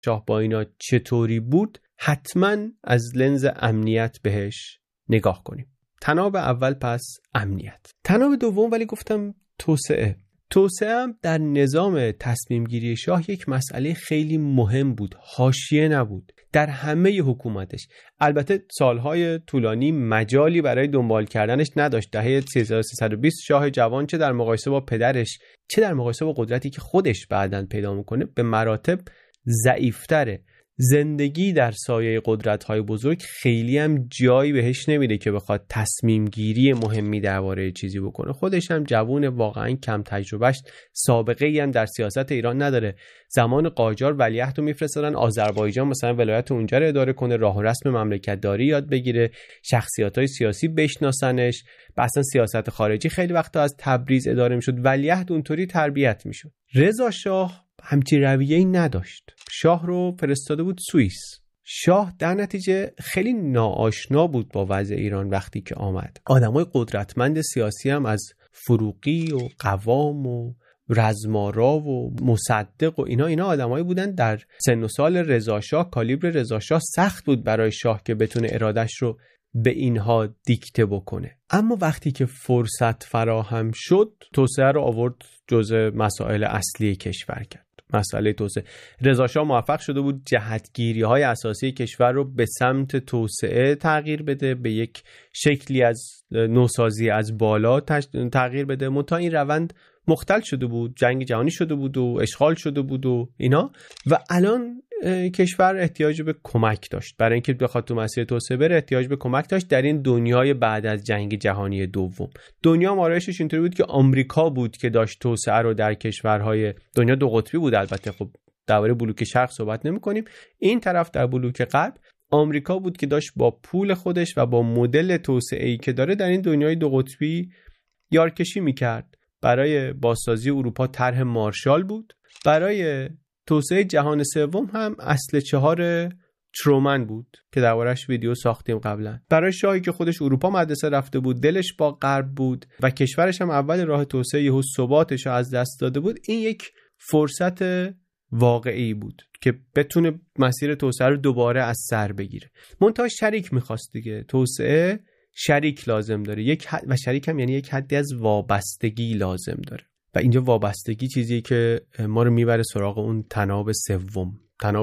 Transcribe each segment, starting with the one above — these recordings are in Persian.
شاه با اینا چطوری بود حتما از لنز امنیت بهش نگاه کنیم. تناب اول پس امنیت. تناب دوم ولی گفتم توسعه هم در نظام تصمیم گیری شاه یک مسئله خیلی مهم بود، حاشیه نبود در همه حکومتش. البته سالهای طولانی مجالی برای دنبال کردنش نداشت. دهه 1320 شاه جوان چه در مقایسه با پدرش چه در مقایسه با قدرتی که خودش بعداً پیدا میکنه به مراتب ضعیفتره. زندگی در سایه قدرت‌های بزرگ خیلی هم جایی بهش نمیده که بخواد تصمیم گیری مهمی درباره چیزی بکنه. خودش هم جوون واقعا کم تجربهش، سابقه ای هم در سیاست ایران نداره. زمان قاجار ولیعهد رو میفرستادن آذربایجان مثلا ولایت اونجا رو اداره کنه، راه و رسم مملکت داری یاد بگیره، شخصیت‌های سیاسی بشناسنش. اصلا سیاست خارجی خیلی وقتا از تبریز اداره میشد. ولیعهد اونطوری تربیت میشد. رضا شاه همچین رویه‌ای نداشت. شاه رو فرستاده بود سوئیس. شاه در نتیجه خیلی ناآشنا بود با وضع ایران وقتی که آمد. آدمای قدرتمند سیاسی هم از فروغی و قوام و رزمارا و مصدق و اینا آدمایی بودن در سن و سال رضا شاه. کالیبر رضا شاه سخت بود برای شاه که بتونه ارادش رو به اینها دیکته بکنه. اما وقتی که فرصت فراهم شد توسعه رو آورد جزء مسائل اصلی کشور کرد. مسئله توسعه. رضا شاه موفق شده بود جهتگیری‌های اساسی کشور رو به سمت توسعه تغییر بده، به یک شکلی از نوسازی از بالا تغییر بده. منتها این روند مختل شده بود، جنگ جهانی شده بود و اشغال شده بود و اینا، و الان کشور احتیاج به کمک داشت. برای اینکه بخواد تو مسیر توسعه بره احتیاج به کمک داشت در این دنیای بعد از جنگ جهانی دوم. دنیا مارایشش اینطوری بود که آمریکا بود که داشت توسعه رو در کشورهای دنیا دو قطبی بود. البته خب درباره بلوک شرق صحبت نمی‌کنیم. این طرف در بلوک غرب آمریکا بود که داشت با پول خودش و با مدل توسعه‌ای که داره در این دنیای دو قطبی یارکشی می‌کرد. برای بازسازی اروپا طرح مارشال بود. برای توسعه جهان سوم هم اصل 4 ترومن بود که دربارش ویدیو ساختیم قبلا. برای شاهی که خودش اروپا مدرسه رفته بود، دلش با غرب بود و کشورش هم اول راه توسعه یهو ثباتش رو از دست داده بود، این یک فرصت واقعی بود که بتونه مسیر توسعه رو دوباره از سر بگیره. منتها شریک می‌خواست دیگه. توسعه شریک لازم داره، و شریک هم یعنی یک حدی از وابستگی لازم داره. و اینجا وابستگی چیزی که ما رو میبره سراغ اون تناب سوم.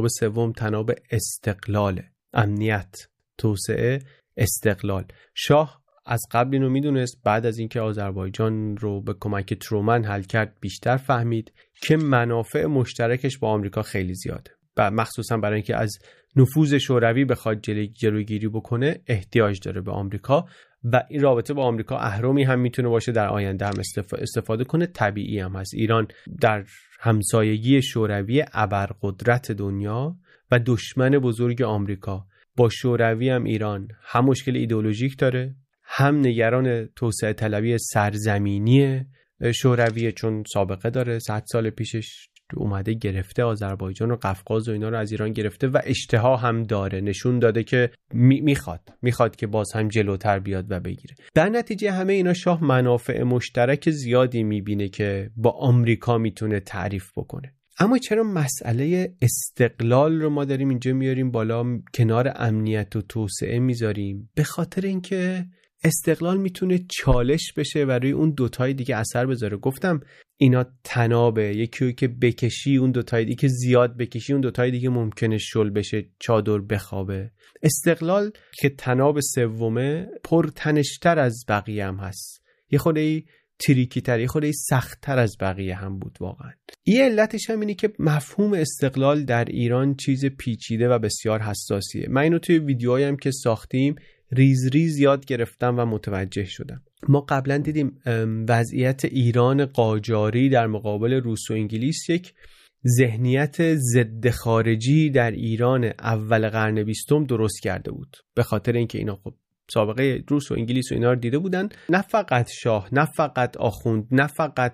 تناب استقلاله. امنیت، توسعه، استقلال. شاه از قبل اینو میدونست. بعد از اینکه آذربایجان رو به کمک ترومن حل کرد بیشتر فهمید که منافع مشترکش با آمریکا خیلی زیاده و مخصوصا برای اینکه از نفوذ شوروی بخواد جلوگیری بکنه احتیاج داره به آمریکا و این رابطه با آمریکا اهرمی هم میتونه باشه در آینده هم استفاده کنه. طبیعی هم هست. ایران در همسایگی شوروی ابرقدرت دنیا و دشمن بزرگ آمریکا. با شوروی هم ایران هم مشکل ایدئولوژیک داره، هم نگران توسعه طلبی سرزمینی شوروی چون سابقه داره. 100 سال پیشش اومده گرفته آذربایجان و قفقاز و اینا رو از ایران گرفته و اشتها هم داره. نشون داده که میخواد که باز هم جلوتر بیاد و بگیره. در نتیجه همه اینا شاه منافع مشترک زیادی میبینه که با آمریکا میتونه تعریف بکنه. اما چرا مسئله استقلال رو ما داریم اینجا میاریم بالا، کنار امنیت و توسعه میذاریم؟ به خاطر اینکه استقلال میتونه چالش بشه و روی اون دوتای دیگه اثر بذاره. گفتم اینا تنابه، یکی که بکشی اون دوتای دیگه، که زیاد بکشی اون دوتای دیگه ممکنه شل بشه، چادر بخوابه. استقلال که تناب سومه پرتنشتر از بقیه هم هست، یه خورده تریکی تر، یه خورده سخت تر از بقیه هم بود واقعا. یه علتش هم اینه که مفهوم استقلال در ایران چیز پیچیده و بسیار حساسیه. من اینو توی ویدیوهایم که ساختیم ریز یاد گرفتم و متوجه شدم. ما قبلا دیدیم وضعیت ایران قاجاری در مقابل روس و انگلیس یک ذهنیت ضد خارجی در ایران اول قرن 20 درست کرده بود. به خاطر اینکه اینا خب سابقه روس و انگلیس و اینا رو دیده بودن. نه فقط شاه، نه فقط آخوند، نه فقط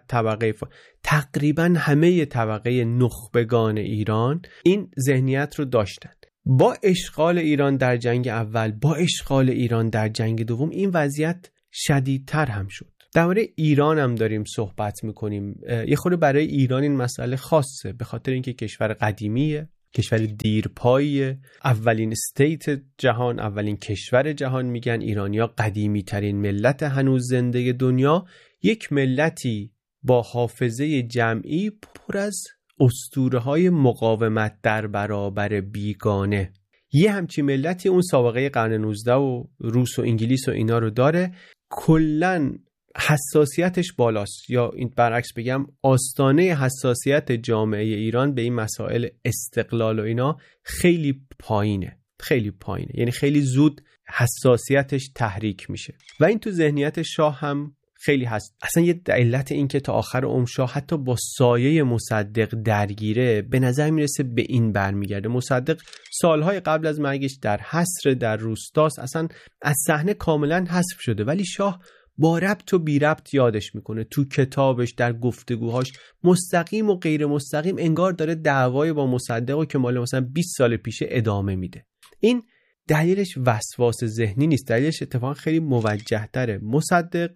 تقریبا همه طبقه نخبگان ایران این ذهنیت رو داشتن. با اشغال ایران در جنگ اول، با اشغال ایران در جنگ دوم این وضعیت شدیدتر هم شد. درباره ایران هم داریم صحبت میکنیم. یه خورده برای ایران این مسئله خاصه به خاطر اینکه کشور قدیمیه، کشور دیرپایی، اولین استیت جهان، اولین کشور جهان میگن. ایرانیا قدیمی ترین ملت هنوز زنده دنیا، یک ملتی با حافظه جمعی پر از اسطوره‌های مقاومت در برابر بیگانه. یه همچی ملتی اون سابقه قرن 19 و روس و انگلیس و اینا رو داره. کلن حساسیتش بالاست، یا این برعکس بگم آستانه حساسیت جامعه ایران به این مسائل استقلال و اینا خیلی پایینه، خیلی پایینه. یعنی خیلی زود حساسیتش تحریک میشه و این تو ذهنیت شاه هم خیلی هست. اصلا یه علت این که تا آخر عمر شاه حتی با سایه مصدق درگیره به نظر میرسه به این برمیگرده. مصدق سالهای قبل از مرگش در حصر در روستاست، اصلا از صحنه کاملا حذف شده، ولی شاه با ربط و بی ربط یادش میکنه. تو کتابش، در گفتگوهاش مستقیم و غیر مستقیم انگار داره دعوای با مصدق که مال مثلا 20 سال پیشه ادامه میده. این دلیلش وسواس ذهنی نیست، دلیلش اتفاقا خیلی موجه تره. مصدق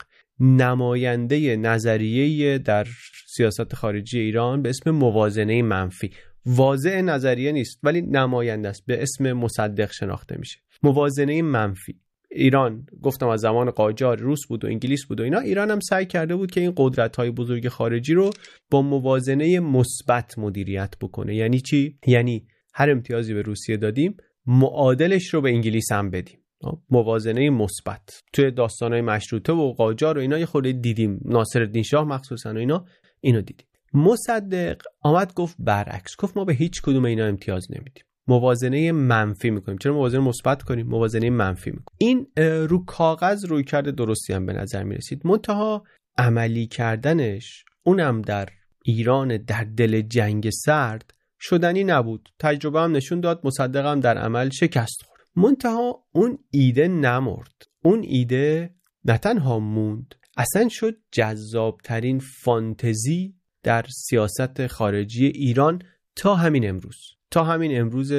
نماینده نظریه در سیاست خارجی ایران به اسم موازنه منفی. واضح نظریه نیست ولی نماینده است، به اسم مصدق شناخته میشه. موازنه منفی. ایران گفتم از زمان قاجار روس بود و انگلیس بود و اینا. ایران هم سعی کرده بود که این قدرت‌های بزرگ خارجی رو با موازنه مثبت مدیریت بکنه. یعنی چی؟ یعنی هر امتیازی به روسیه دادیم معادلش رو به انگلیس هم بدیم. موازنه مثبت. توی داستان‌های مشروطه و قاجار و اینا یه خورده دیدیم، ناصرالدین شاه مخصوصا و اینا اینو دیدیم. مصدق آمد گفت برعکس، گفت ما به هیچ کدوم اینا امتیاز نمیدیم، موازنه منفی میکنیم. چرا موازنه مثبت کنیم؟ موازنه منفی میکنیم. این رو کاغذ روی کرده درستی هم به نظر میرسید، منتها عملی کردنش اونم در ایران در دل جنگ سرد شدنی نبود. تجربه هم نشون داد مصدق هم در عمل شکست خورد. منتها اون ایده نمرد، اون ایده نه تنها موند، اصلا شد جذابترین فانتزی در سیاست خارجی ایران تا همین امروز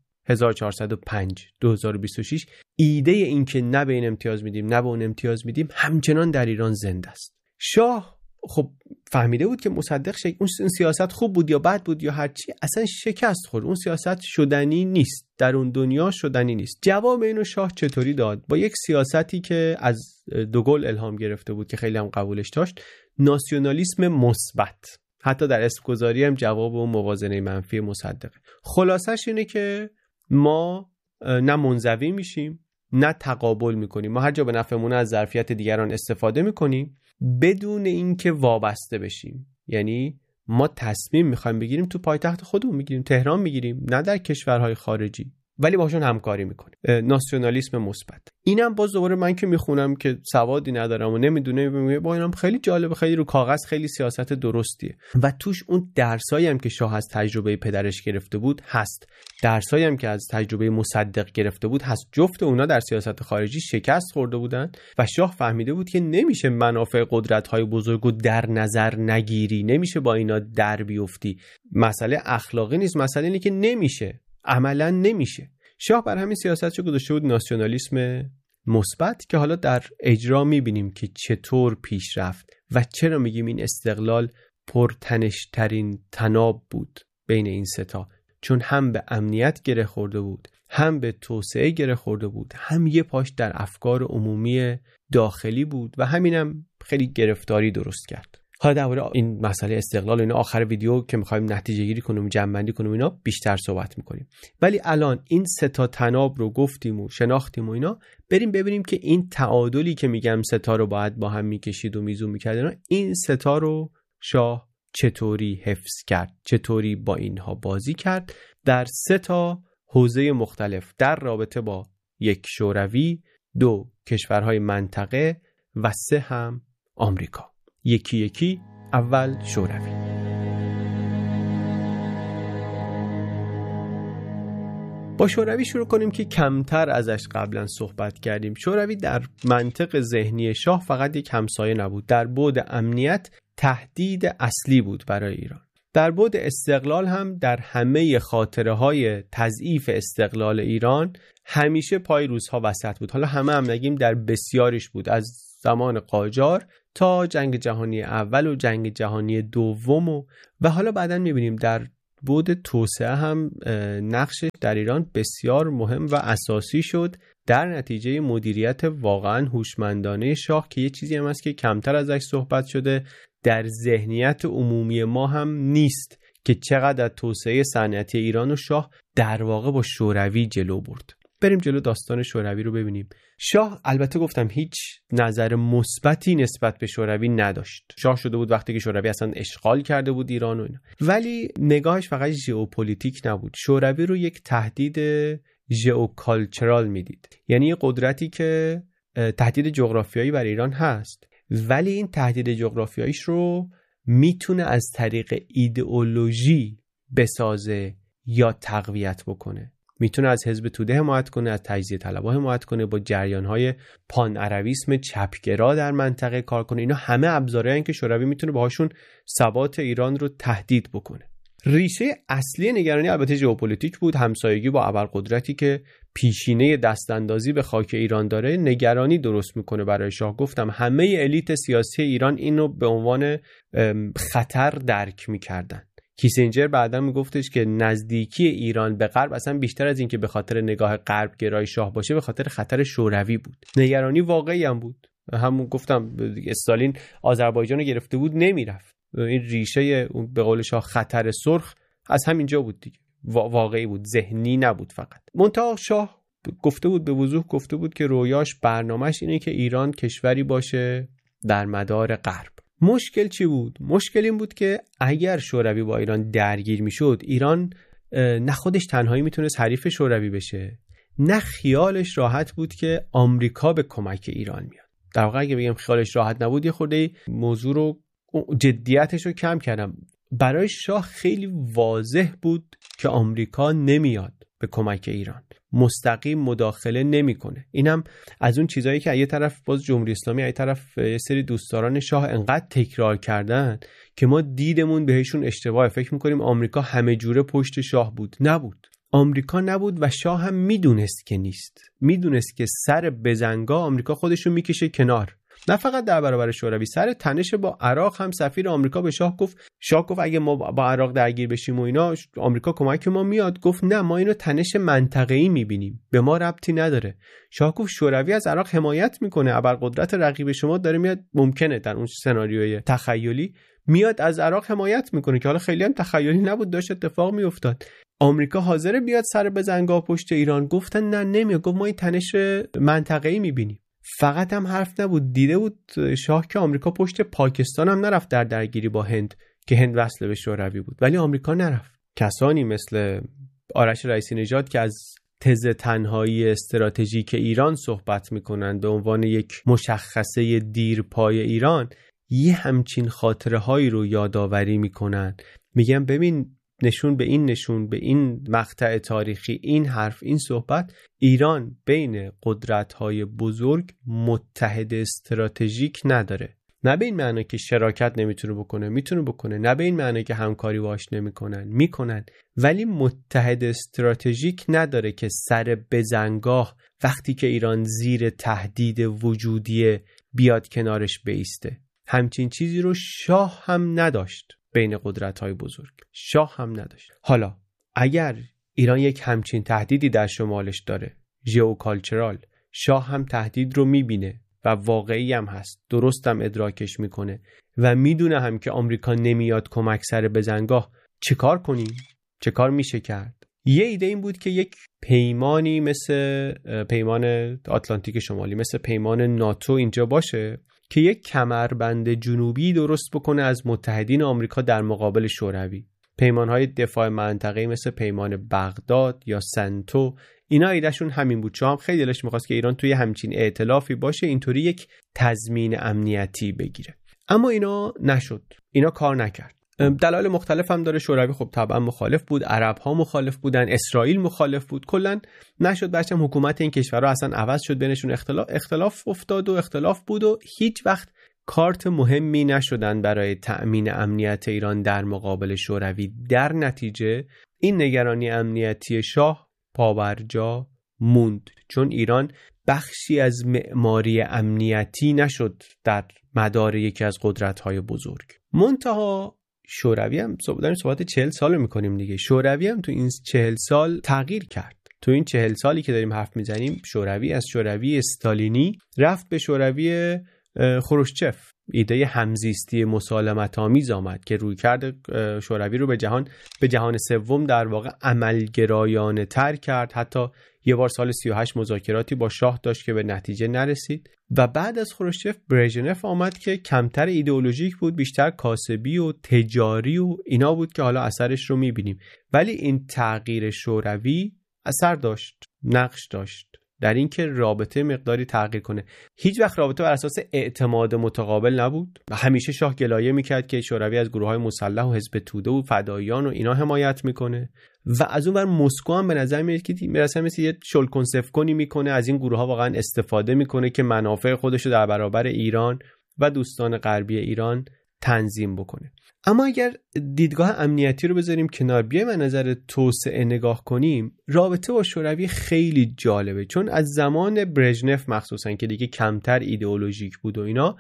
1405 2026. ایده این که نه به این امتیاز میدیم نه به اون امتیاز میدیم همچنان در ایران زنده است. شاه خب فهمیده بود که مصدق اون سیاست خوب بود یا بد بود یا هرچی، اصلا شکست خورد. اون سیاست شدنی نیست، در اون دنیا شدنی نیست. جواب اینو شاه چطوری داد؟ با یک سیاستی که از دوگل الهام گرفته بود که خیلی هم قبولش داشت، ناسیونالیسم مثبت. حتی در اسم گذاری هم جواب اون موازنه منفی مصدق. خلاصش اینه که ما نه منزوی میشیم نه تقابل میکنیم. ما هر جا به نفعمون از ظرفیت دیگران استفاده میکنیم بدون اینکه وابسته بشیم. یعنی ما تصمیم میخوایم بگیریم تو پایتخت خودمون میگیریم، تهران میگیریم، نه در کشورهای خارجی، ولی باشون همکاری میکنیم. ناسیونالیسم مثبت. اینم باز دوباره من که میخونم که سوادی ندارم و نمیدونم، با اینم خیلی جالبه، خیلی رو کاغذ خیلی سیاست درستیه و توش اون درسایی هم که شاه از تجربه پدرش گرفته بود هست، درسایی هم که از تجربه مصدق گرفته بود هست. جفت اونا در سیاست خارجی شکست خورده بودن و شاه فهمیده بود که نمیشه منافع قدرت‌های بزرگو در نظر نگیری، نمیشه با اینا در بیفتی. مسئله اخلاقی نیست، مسئله اینه که نمیشه، عملا نمیشه. شاه بر همین سیاستشو گذاشته بود ناسیونالیسم مثبت که حالا در اجرا میبینیم که چطور پیش رفت و چرا میگیم این استقلال پرتنش‌ترین تناب بود بین این ستا. چون هم به امنیت گره خورده بود، هم به توسعه گره خورده بود، هم یه پاش در افکار عمومی داخلی بود و همینم خیلی گرفتاری درست کرد. حالا درباره این مسئله استقلال اینا آخر ویدیو که می‌خوایم نتیجه گیری کنیم، جمع‌بندی کنیم اینا بیشتر صحبت می‌کنیم. ولی الان این سه تا تناب رو گفتیم و شناختیم و اینا، بریم ببینیم که این تعادلی که میگم سه تا رو باید با هم می‌کشید و میزون می‌کرد، این سه تا رو شاه چطوری حفظ کرد، چطوری با اینها بازی کرد در سه تا حوزه مختلف، در رابطه با یک شوروی، دو کشورهای منطقه و سه هم آمریکا. یکی یکی. اول شوروی. با شوروی شروع کنیم که کمتر ازش قبلا صحبت کردیم. شوروی در منطق ذهنی شاه فقط یک همسایه نبود، در بعد امنیت تهدید اصلی بود برای ایران. در بعد استقلال هم در همه خاطره‌های تضعیف استقلال ایران همیشه پای روس‌ها وسط بود. حالا همه هم نگیم در بسیارش بود، از زمان قاجار تا جنگ جهانی اول و جنگ جهانی دوم و حالا بعداً می‌بینیم در بود توسعه هم نقشش در ایران بسیار مهم و اساسی شد در نتیجه مدیریت واقعا هوشمندانه شاه که یه چیزی هم هست که کمتر ازش صحبت شده، در ذهنیت عمومی ما هم نیست که چقدر توسعه صنعتی ایران و شاه در واقع با شوروی جلو برد. بریم جلو داستان شوروی رو ببینیم. شاه البته گفتم هیچ نظر مثبتی نسبت به شوروی نداشت. شاه شده بود وقتی که شوروی اصلا اشغال کرده بود ایران و اینا. ولی نگاهش فقط ژئوپلیتیک نبود. شوروی رو یک تهدید ژئوکالچرال میدید. یعنی یه قدرتی که تهدید جغرافیایی بر ایران هست، ولی این تهدید جغرافیاییش رو میتونه از طریق ایدئولوژی بسازه یا تقویت بکنه. میتونه از حزب توده حمایت کنه، از تجزیه طلبها حمایت کنه، با جریان‌های پان عربیسم چپگرا در منطقه کار کنه. اینا همه ابزارهایی که شوروی میتونه باهاشون ثبات ایران رو تهدید بکنه. ریشه اصلی نگرانی البته ژئوپلیتیک بود، همسایگی با ابرقدرتی که پیشینه دستاندازی به خاک ایران داره نگرانی درست میکنه برای شاه. گفتم همه الیت سیاسی ایران اینو به عنوان خطر درک میکردن. کیسینجر بعدا میگفتش که نزدیکی ایران به غرب اصلا بیشتر از این که به خاطر نگاه غرب گرای شاه باشه به خاطر خطر شوروی بود. نگرانی واقعی هم بود. همون گفتم استالین آذربایجان رو گرفته بود نمیرفت. این ریشه به قول شاه خطر سرخ از همینجا بود دیگه. واقعی بود، ذهنی نبود فقط. منتها شاه گفته بود، به وضوح گفته بود که رویاش برنامه‌اش اینه که ایران کشوری باشه در مدار غرب. مشکل چی بود؟ مشکل این بود که اگر شوروی با ایران درگیر میشد، ایران نه خودش تنهایی میتونست حریف شوروی بشه، نه خیالش راحت بود که آمریکا به کمک ایران میاد. در واقع اگه بگم خیالش راحت نبود یه خورده موضوع رو جدیتش رو کم کردم. برای شاه خیلی واضح بود که آمریکا نمیاد به کمک ایران، مستقیم مداخله نمیکنه. اینم از اون چیزایی که یه طرف باز جمهوری اسلامی، یه طرف یه سری دوستداران شاه انقدر تکرار کردن که ما دیدمون بهشون اشتباه. فکر میکنیم آمریکا همه جوره پشت شاه بود. نبود. آمریکا نبود و شاه هم میدونست که نیست. میدونست که سر بزنگا آمریکا خودشو میکشه کنار. نه فقط در برابر شوروی، سر تنش با عراق هم سفیر آمریکا به شاه گفت اگه ما با عراق درگیر بشیم و اینا آمریکا کمک ما میاد. گفت نه، ما اینو تنش منطقه‌ای میبینیم، به ما ربطی نداره. شاه گفت شوروی از عراق حمایت میکنه، ابرقدرت رقیب شما داره میاد، ممکنه در اون سناریوی تخیلی میاد از عراق حمایت میکنه که حالا خیلی هم تخیلی نبود، داشت اتفاق میافتاد. آمریکا حاضره بیاد سر بزنگاه پشت ایران؟ گفتن نه نمیاد. گفت ما این تنش منطقه‌ای میبینیم. فقط هم حرف نبود، دیده بود شاه که آمریکا پشت پاکستان هم نرفت در درگیری با هند که هند وصل به شوروی بود، ولی آمریکا نرفت. کسانی مثل آرش رئیسی نژاد که از تز تنهایی استراتژیک ایران صحبت میکنن به عنوان یک مشخصه دیرپای ایران، یه همچین خاطره هایی رو یادآوری میکنن. میگن ببین نشون به این مقطع تاریخی، این حرف، این صحبت، ایران بین قدرت‌های بزرگ متحد استراتژیک نداره. نه به این معنی که شراکت نمیتونه بکنه، میتونه بکنه. نه به این معنی که همکاری باهاش میکنن، ولی متحد استراتژیک نداره که سر بزنگاه وقتی که ایران زیر تهدید وجودی بیاد کنارش بیسته. همچین چیزی رو شاه هم نداشت. بین قدرت‌های بزرگ شاه هم نداشت. حالا اگر ایران یک همچین تهدیدی در شمالش داره، ژئوکالچرال، شاه هم تهدید رو میبینه و واقعی هم هست، درست هم ادراکش میکنه و میدونه هم که آمریکا نمیاد کمک سر بزنگاه، چه کار کنیم؟ چه کار میشه کرد؟ یه ایده این بود که یک پیمانی مثل پیمان آتلانتیک شمالی، مثل پیمان ناتو اینجا باشه که یک کمربند جنوبی درست بکنه از متحدین آمریکا در مقابل شوروی. پیمانهای دفاع منطقه‌ای مثل پیمان بغداد یا سنتو، اینا ایدهشون همین بود. شاه هم خیلی دلش می‌خواست که ایران توی همچین ائتلافی باشه، اینطوری یک تضمین امنیتی بگیره. اما اینا نشد. اینا کار نکرد. دلایل مختلف هم داره. شوروی خب طبعا مخالف بود، عرب‌ها مخالف بودن، اسرائیل مخالف بود، کلاً نشد. بچم حکومت این کشورها اصلا عوض شد، بینشون اختلاف افتاد و اختلاف بود و هیچ وقت کارت مهمی نشدن برای تأمین امنیت ایران در مقابل شوروی. در نتیجه این نگرانی امنیتی شاه پابرجا موند، چون ایران بخشی از معماری امنیتی نشد در مدار یکی از قدرت‌های بزرگ. منتها شوروی هم صحبت 40 سال میکنیم دیگه. شوروی هم تو این 40 سال تغییر کرد. تو این 40 سالی که داریم حرف میزنیم شوروی از شوروی استالینی رفت به شوروی خروشچف. ایده همزیستی مسالمت آمیز آمد که رویکرد شوروی رو به جهان سوم در واقع عملگرایانه تر کرد. حتی یه بار سال 38 مذاکراتی با شاه داشت که به نتیجه نرسید و بعد از خروشچف برژنف آمد که کمتر ایدئولوژیک بود، بیشتر کاسبی و تجاری و اینا بود که حالا اثرش رو میبینیم. ولی این تغییر شوروی اثر داشت، نقش داشت در اینکه رابطه مقداری تغییر کنه. هیچ وقت رابطه بر اساس اعتماد متقابل نبود و همیشه شاه گلایه میکرد که شوروی از گروه‌های مسلح و حزب توده و فداییان و اینا حمایت میکنه و از اون ور مسکو هم به نظر میاد که مثل یه شلکن سفکنی میکنه، از این گروه‌ها واقعا استفاده میکنه که منافع خودش رو در برابر ایران و دوستان غربی ایران تنظیم بکنه. اما اگر دیدگاه امنیتی رو بذاریم کنار، بیایم از نظر توسعه نگاه کنیم، رابطه با شوروی خیلی جالبه، چون از زمان برژنف مخصوصا که دیگه کمتر ایدئولوژیک بود و اینا،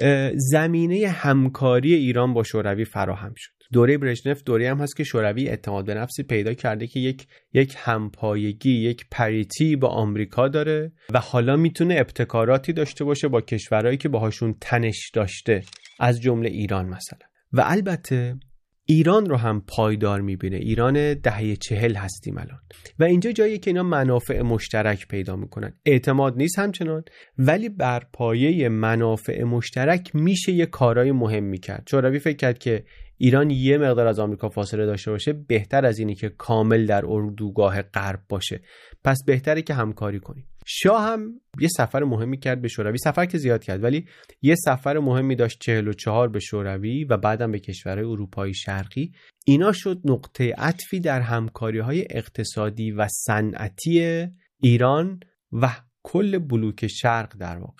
زمینه همکاری ایران با شوروی فراهم شد. دوره برژنف دوره هم هست که شوروی اعتماد به نفسی پیدا کرده که یک همپایگی، یک پریتی با آمریکا داره و حالا میتونه ابتکاراتی داشته باشه با کشورهایی که باهاشون تنش داشته، از جمله ایران مثلا. و البته ایران رو هم پایدار میبینه. ایران دهه 40 هستیم الان و اینجا جایی که اینا منافع مشترک پیدا میکنن. اعتماد نیست همچنان، ولی بر پایه منافع مشترک میشه یه کارهای مهمی کرد. شوروی فکر کرد که ایران یه مقدار از آمریکا فاصله داشته باشه بهتر از اینی که کامل در اردوگاه غرب باشه، پس بهتره که همکاری کنیم. شاه هم یه سفر مهمی کرد به شوروی، سفر که زیاد کرد ولی یه سفر مهمی داشت 44 به شوروی و بعدم به کشورهای اروپای شرقی. اینا شد نقطه عطفی در همکاری‌های اقتصادی و صنعتی ایران و کل بلوک شرق در واقع.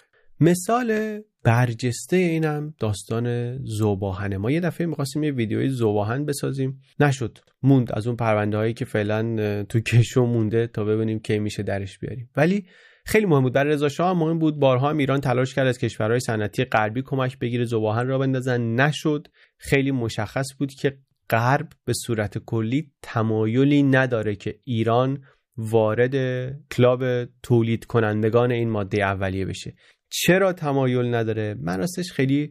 مثال برجسته اینم داستان ذوب‌آهن. ما یه دفعه می‌خواستیم یه ویدیوی ذوب‌آهن بسازیم، نشد، موند از اون پرونده‌هایی که فعلا تو کشو مونده تا ببینیم کی میشه درش بیاریم. ولی خیلی مهم بود. برای رضا شاه هم مهم بود. بارها هم ایران تلاش کرد از کشورهای صنعتی غربی کمک بگیره، ذوب‌آهن را بندازن، نشد. خیلی مشخص بود که غرب به صورت کلی تمایلی نداره که ایران وارد کلاب تولید کنندگان این ماده اولیه بشه. چرا تمایل نداره؟ من راستش خیلی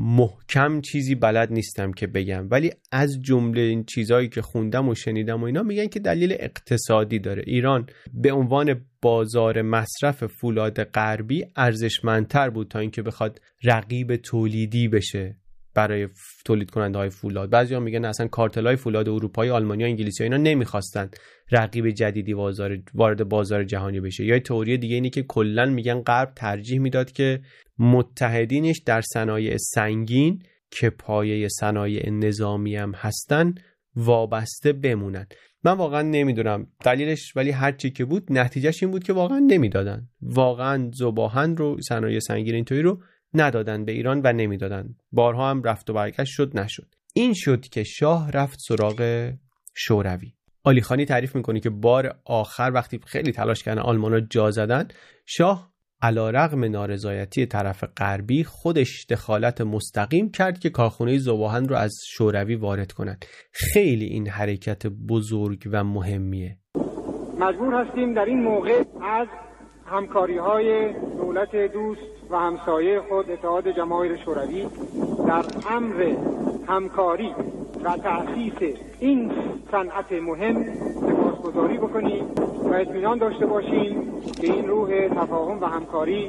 محکم چیزی بلد نیستم که بگم، ولی از جمله این چیزایی که خوندم و شنیدم و اینا میگن که دلیل اقتصادی داره. ایران به عنوان بازار مصرف فولاد غربی ارزشمندتر بود تا اینکه بخواد رقیب تولیدی بشه برای تولید کننده های فولاد. بعضیا میگن اصلا کارتل های فولاد اروپایی، آلمانی، انگلیسی ها اینا نمیخواستن رقیب جدیدی وارد بازار جهانی بشه. یا تئوری دیگه اینه که کلا میگن غرب ترجیح میداد که متحدینش در صنایع سنگین که پایه صنایع نظامی هم هستن وابسته بمونن. من واقعا نمیدونم دلیلش، ولی هر چی که بود نتیجهش این بود که واقعا نمیدادن. واقعا ذوب‌آهن رو، صنایع سنگین اینطوری رو ندادن به ایران و نمیدادن. بارها هم رفت و برگشت شد، نشد. این شد که شاه رفت سراغ شوروی. علیخانی تعریف میکنه که بار آخر وقتی خیلی تلاش کردن آلمانا جا زدن، شاه علیرغم نارضایتی طرف غربی خودش دخالت مستقیم کرد که کارخونه ذوب‌آهن رو از شوروی وارد کنن. خیلی این حرکت بزرگ و مهمیه. مجبور هستیم در این موقع از همکاری‌های دولت دوست و همسایه خود اتحاد جماهیر شوروی در امر همکاری و تأسیس این صنعت مهم سپاسگزاری بکنیم و اطمینان داشته باشیم که این روح تفاهم و همکاری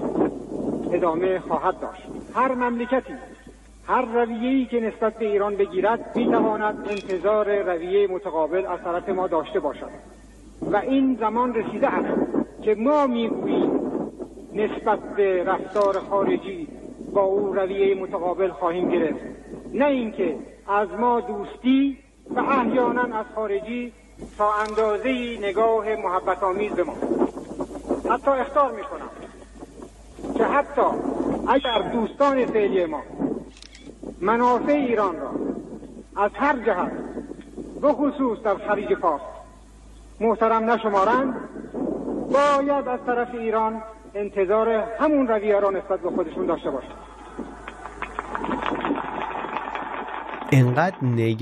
ادامه خواهد داشت. هر مملکتی هر رویه‌ای که نسبت به ایران بگیرد می‌تواند انتظار رویه متقابل از طرف ما داشته باشد و این زمان رسیده است که ما میگوییم نسبت به رفتار خارجی با او رویه متقابل خواهیم گرفت، نه اینکه از ما دوستی و احیانا از خارجی تا اندازه‌ای نگاه محبت آمیز به ما. حتی اخطار میکنم که حتی اگر دوستان فعلی ما منافع ایران را از هر جهت به خصوص در خلیج فارس محترم نشمارند، باید از طرف ایران انتظار همون رویه را نسبت به خودشون داشته باشند. انقدر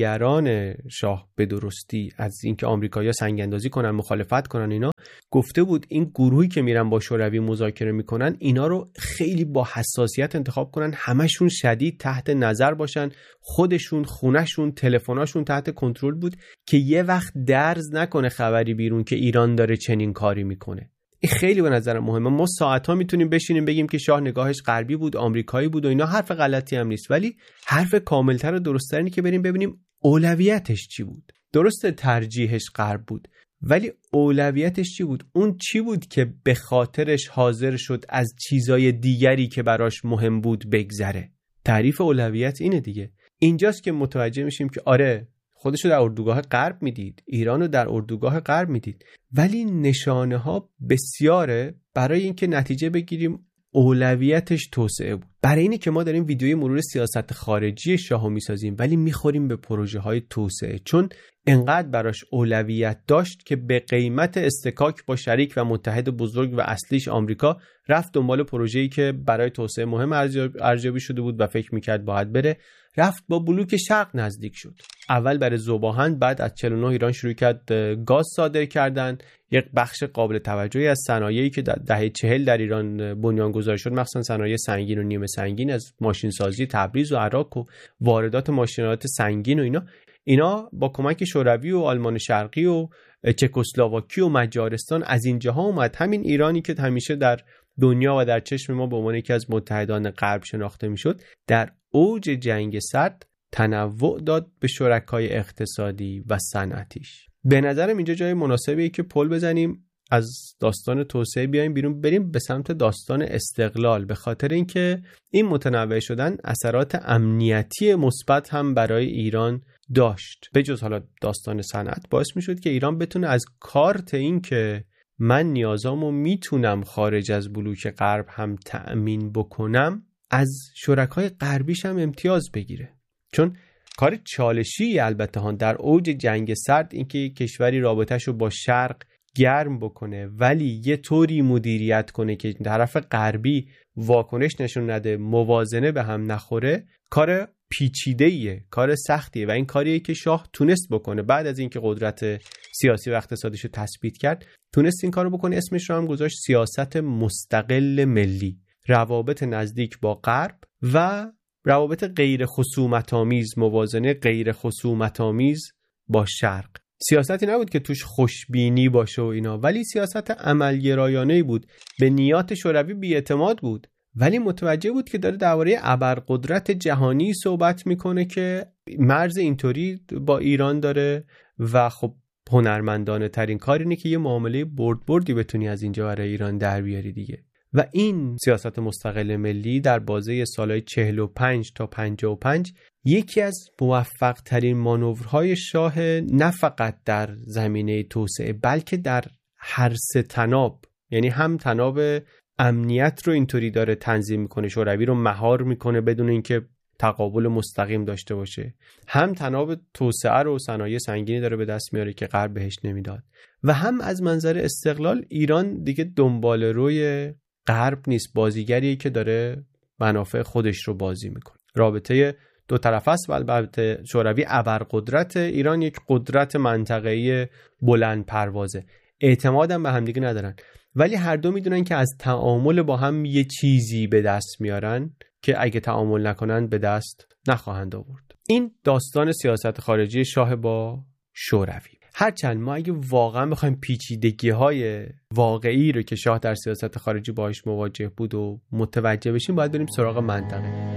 نگران شاه به درستی از اینکه آمریکایی‌ها سنگ اندازی کنن، مخالفت کنن، اینا گفته بود این گروهی که میرن با شوروی مذاکره میکنن اینا رو خیلی با حساسیت انتخاب کنن، همشون شدید تحت نظر باشن، خودشون، خونهشون، تلفناشون تحت کنترل بود که یه وقت درز نکنه خبری بیرون که ایران داره چنین کاری میکنه. این خیلی به نظر مهمه. ما ساعت‌ها میتونیم بشینیم بگیم که شاه نگاهش غربی بود، آمریکایی بود و اینا، حرف غلطی هم نیست، ولی حرف کاملتر و درست‌تر اینه که بریم ببینیم اولویتش چی بود. درسته ترجیحش غرب بود، ولی اولویتش چی بود؟ اون چی بود که به خاطرش حاضر شد از چیزای دیگری که براش مهم بود بگذره؟ تعریف اولویت اینه دیگه. اینجاست که متوجه میشیم که آره خودشو در اردوگاه غرب میدید، ایرانو در اردوگاه غرب میدید، ولی نشانه ها بسیاره برای اینکه نتیجه بگیریم اولویتش توسعه بود. برای اینه که ما داریم ویدیوی مرور سیاست خارجی شاهو میسازیم ولی میخوریم به پروژه های توسعه، چون انقدر براش اولویت داشت که به قیمت استکاک با شریک و متحد بزرگ و اصلیش آمریکا رفت دنبال پروژه‌ای که برای توسعه مهم ارزیابی شده بود و فکر میکرد باید بره، رفت با بلوک شرق نزدیک شد. اول برای ذوب‌آهن، بعد از 49 ایران شروع کرد گاز صادر کردن. یک بخش قابل توجهی از صنایعی که در دهه 40 در ایران بنیانگذاری شد، مخصوصا صنایع سنگین و نیمه سنگین، از ماشین سازی تبریز و عراق و واردات ماشینالات سنگین و اینا با کمک شوروی و آلمان شرقی و چکسلواکی و مجارستان از اینجاها اومد. همین ایرانی که همیشه در دنیا و در چشم ما به عنوان یکی از متحدان غرب شناخته میشد، در اوج جنگ سرد تنوع داد به شرکای اقتصادی و صنعتیش. به نظرم اینجا جای مناسبیه که پل بزنیم، از داستان توسعه بیایم بیرون، بریم به سمت داستان استقلال، به خاطر اینکه این متنوع شدن اثرات امنیتی مثبت هم برای ایران داشت. به جز حالا داستان صنعت باعث میشد که ایران بتونه از کارت این که من نیازامو میتونم خارج از بلوک غرب هم تأمین بکنم، از شرکای غربیش هم امتیاز بگیره. چون کار چالشی البته ها در اوج جنگ سرد اینکه کشوری رابطه‌شو با شرق گرم بکنه ولی یه طوری مدیریت کنه که طرف غربی واکنش نشون نده، موازنه به هم نخوره، کار پیچیده‌ایه، کار سختیه و این کاریه که شاه تونست بکنه. بعد از اینکه قدرت سیاسی و اقتصادیشو تثبیت کرد، تونست این کارو بکنه. اسمش رو هم گذاشت سیاست مستقل ملی، روابط نزدیک با غرب و روابط غیر خصومت‌آمیز، موازنه غیر خصومت‌آمیز با شرق. سیاستی نبود که توش خوشبینی باشه و اینا، ولی سیاست عملگرایانه‌ای بود. به نیات شوروی بی‌اعتماد بود، ولی متوجه بود که داره درباره ابرقدرت جهانی صحبت میکنه که مرز اینطوری با ایران داره و خب هنرمندانه ترین کار اینه که یه معامله بردی بتونی از اینجا برای ایران در بیاری دیگه. و این سیاست مستقل ملی در بازه سالهای 45 تا 55 یکی از موفق ترین مانورهای شاه، نه فقط در زمینه توسعه بلکه در هر سه تناب. یعنی هم تناب امنیت رو اینطوری داره تنظیم میکنه، شوروی رو مهار میکنه بدون اینکه تقابل مستقیم داشته باشه، هم تناب توسعه رو صنایع سنگینی داره به دست میاره که غرب بهش نمیداد، و هم از منظر استقلال ایران دیگه دنبال روی غرب نیست، بازیگریه که داره منافع خودش رو بازی میکنه. رابطه دو طرف است و البته شوروی ابرقدرت، ایران یک قدرت منطقه‌ای بلند پروازه، اعتمادم به هم دیگه ندارن، ولی هر دو میدونن که از تعامل با هم یه چیزی به دست میارن که اگه تعامل نکنن به دست نخواهند آورد. این داستان سیاست خارجی شاه با شوروی. هرچند ما اگه واقعا بخوایم پیچیدگی‌های واقعی رو که شاه در سیاست خارجی باهاش مواجه بود و متوجه بشیم، باید بریم سراغ منطقه.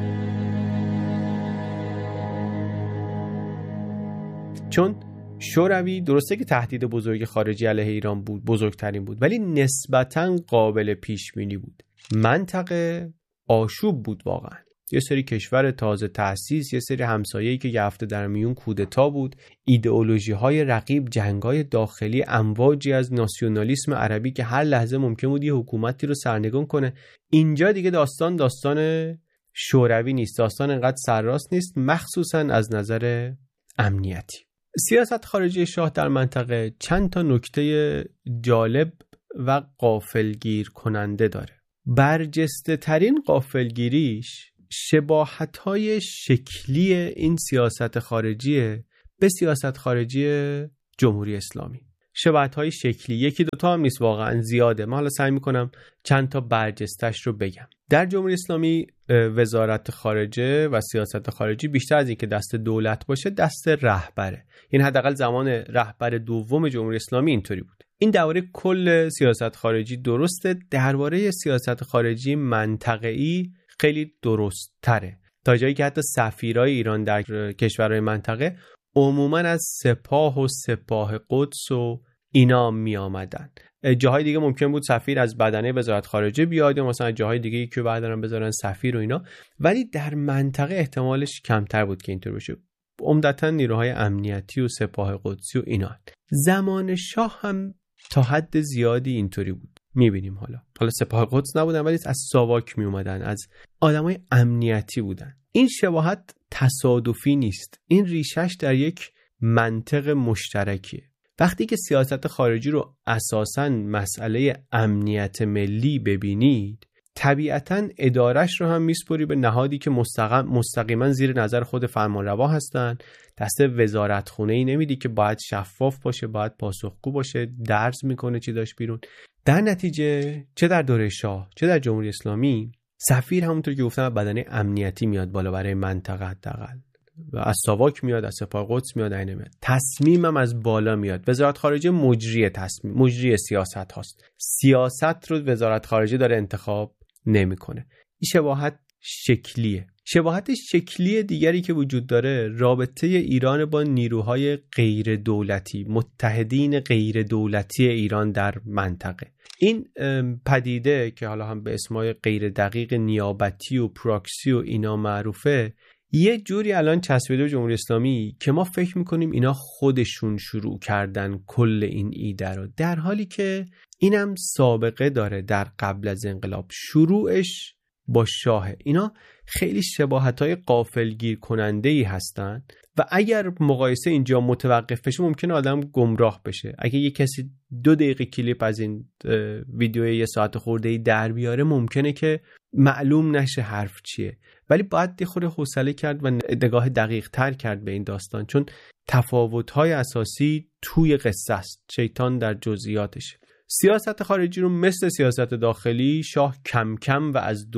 چون شوروی درسته که تهدید بزرگ خارجی علیه ایران بود، بزرگترین بود، ولی نسبتاً قابل پیش بینی بود. منطقه آشوب بود واقعا. یه سری کشور تازه تأسیس، یه سری همسایه‌ای که یه هفته در میون کودتا بود، ایدئولوژی‌های رقیب، جنگ‌های داخلی، امواجی از ناسیونالیسم عربی که هر لحظه ممکن بود یه حکومتی رو سرنگون کنه. اینجا دیگه داستان شوروی نیست، داستان انقدر سرراست نیست، مخصوصاً از نظر امنیتی. سیاست خارجی شاه در منطقه چند تا نکته جالب و غافلگیر کننده داره. برجسته ترین غافلگیریش شباهت‌های شکلی این سیاست خارجی به سیاست خارجی جمهوری اسلامی. شباهت‌های شکلی، یکی دوتا هم نیست، واقعا زیاده. من حالا سعی می‌کنم چند تا برجستش رو بگم. در جمهوری اسلامی وزارت خارجه و سیاست خارجی بیشتر از این که دست دولت باشه دست رهبره. این حداقل زمان رهبر دوم جمهوری اسلامی اینطوری بود. این درباره کل سیاست خارجی درسته، درباره سیاست خارجی منطقه‌ای خیلی درست تره، تا جایی که حتی سفیرای ایران در کشورهای منطقه عموماً از سپاه و سپاه قدس و اینا می آمدن. جاهای دیگه ممکن بود سفیر از بدنه وزارت خارجه بیاد یا مثلا جاهای دیگه که بعداً بذارن سفیر و اینا، ولی در منطقه احتمالش کمتر بود که اینطور بشه. عمدتاً نیروهای امنیتی و سپاه قدسی و اینا. زمان شاه هم تا حد زیادی اینطوری بود. میبینیم حالا سپاه قدس نبودن ولی از ساواک می اومدن، از آدمای امنیتی بودن. این شباهت تصادفی نیست، این ریشش در یک منطق مشترکیه. وقتی که سیاست خارجی رو اساساً مسئله امنیت ملی ببینید، طبیعتاً ادارش رو هم میسپری به نهادی که مستقیما زیر نظر خود فرمانروا هستن. دست وزارتخونه‌ای نمیدی که باید شفاف باشه، باید پاسخگو باشه، درز میکنه چی داشت بیرون. در نتیجه چه در دوره شاه چه در جمهوری اسلامی، سفیر همونطور که گفتم بدنه امنیتی میاد بالا برای منطقه، حداقل از ساواک میاد، از سپاه قدس میاد، اینه میاد. تصمیمم از بالا میاد. وزارت خارجه مجری سیاست هاست. سیاست رو وزارت خارجه داره انتخاب نمیکنه. این شباهت شکلیه. شباهت شکلی دیگری که وجود داره رابطه ایران با نیروهای غیر دولتی، متحدین غیر دولتی ایران در منطقه. این پدیده که حالا هم به اسمای غیر دقیق نیابتی و پراکسی و اینا معروفه، یه جوری الان چسبیده به جمهوری اسلامی که ما فکر میکنیم اینا خودشون شروع کردن کل این ایده رو، در حالی که اینم سابقه داره. در قبل از انقلاب شروعش با شاه. اینا خیلی شباهت‌های غافلگیر کننده‌ای هستن و اگر مقایسه اینجا متوقف بشه ممکنه آدم گمراه بشه. اگه یه کسی 2 دقیقه کلیپ از این ویدیو 1 ساعت خورده‌ای در بیاره ممکنه که معلوم نشه حرف چیه، ولی باید یه خورده حوصله کرد و نگاه دقیق تر کرد به این داستان، چون تفاوت‌های اساسی توی قصه است، شیطان در جزئیاتشه. سیاست خارجی رو مثل سیاست داخلی شاه کم کم و از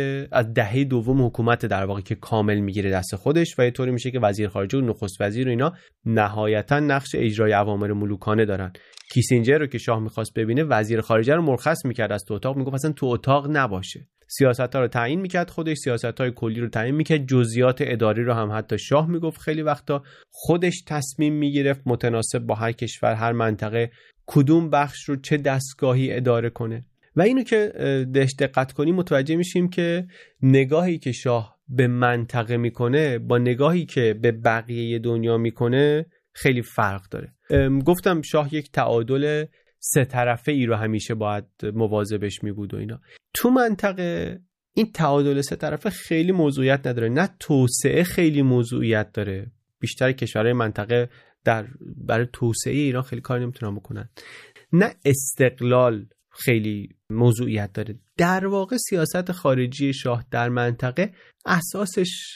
دهه دوم حکومت در واقع که کامل میگیره دست خودش و یه طوری میشه که وزیر خارجه و نخست وزیر و اینا نهایتا نقش اجرای اوامر ملوکانه دارن. کیسینجر رو که شاه میخواست ببینه وزیر خارجه رو مرخص میکرد از تو اتاق، میگفت اصلا تو اتاق نباشه. سیاست‌ها رو تعیین میکرد خودش، سیاست‌های کلی رو تعیین میکرد، جزئیات اداری رو هم حتی شاه میگفت خیلی وقتا خودش تصمیم میگرفت متناسب با هر کشور هر منطقه کدوم بخش رو چه دستگاهی اداره کنه. و اینو که دقت کنیم متوجه میشیم که نگاهی که شاه به منطقه میکنه با نگاهی که به بقیه دنیا میکنه خیلی فرق داره. گفتم شاه یک تعادل 3 طرفه ای رو همیشه باید مواظبش میبود و اینا. تو منطقه این تعادل 3 طرفه خیلی موضوعیت نداره، نه توسعه خیلی موضوعیت داره. بیشتر کشورهای منطقه برای توسعه ایران خیلی کار نمیتونن بکنن، نه استقلال خیلی موضوعیت داره. در واقع سیاست خارجی شاه در منطقه اساسش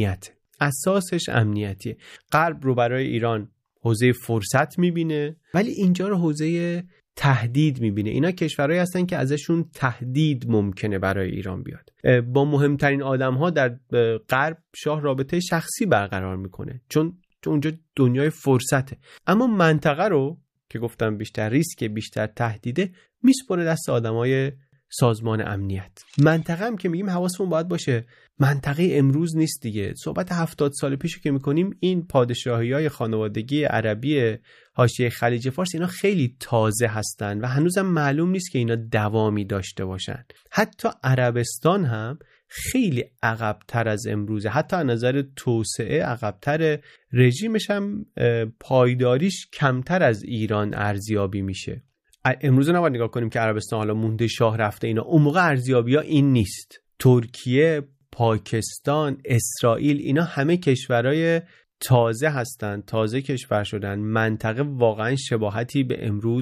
امنیتیه. غرب رو برای ایران حوزه فرصت میبینه ولی اینجا رو حوزه تهدید میبینه. اینا کشورهایی هستن که ازشون تهدید ممکنه برای ایران بیاد. با مهمترین آدم‌ها در غرب شاه رابطه شخصی برقرار میکنه چون اونجا دنیای فرصته. اما منطقه رو که گفتم بیشتر ریسک، بیشتر تهدیده، میسپره دست آدمای سازمان امنیت. منطقه هم که میگیم حواسمون باید باشه منطقه امروز نیست دیگه. صحبت 70 سال پیشو که میکنیم این پادشاهی‌های خانوادگی عربی حاشیه خلیج فارس اینا خیلی تازه هستن و هنوزم معلوم نیست که اینا دوامی داشته باشن. حتی عربستان هم خیلی عقب‌تر از امروزه، حتی از نظر توسعه عقب‌تر، رژیمش هم پایداریش کمتر از ایران ارزیابی میشه. امروز نباید نگاه کنیم که عربستان حالا مونده شاه رفته اینا، اون موقع ارزیابی‌ها این نیست. ترکیه، پاکستان، اسرائیل اینا همه کشورهای تازه هستن، تازه کشور شدن. منطقه واقعا شباهتی به امروز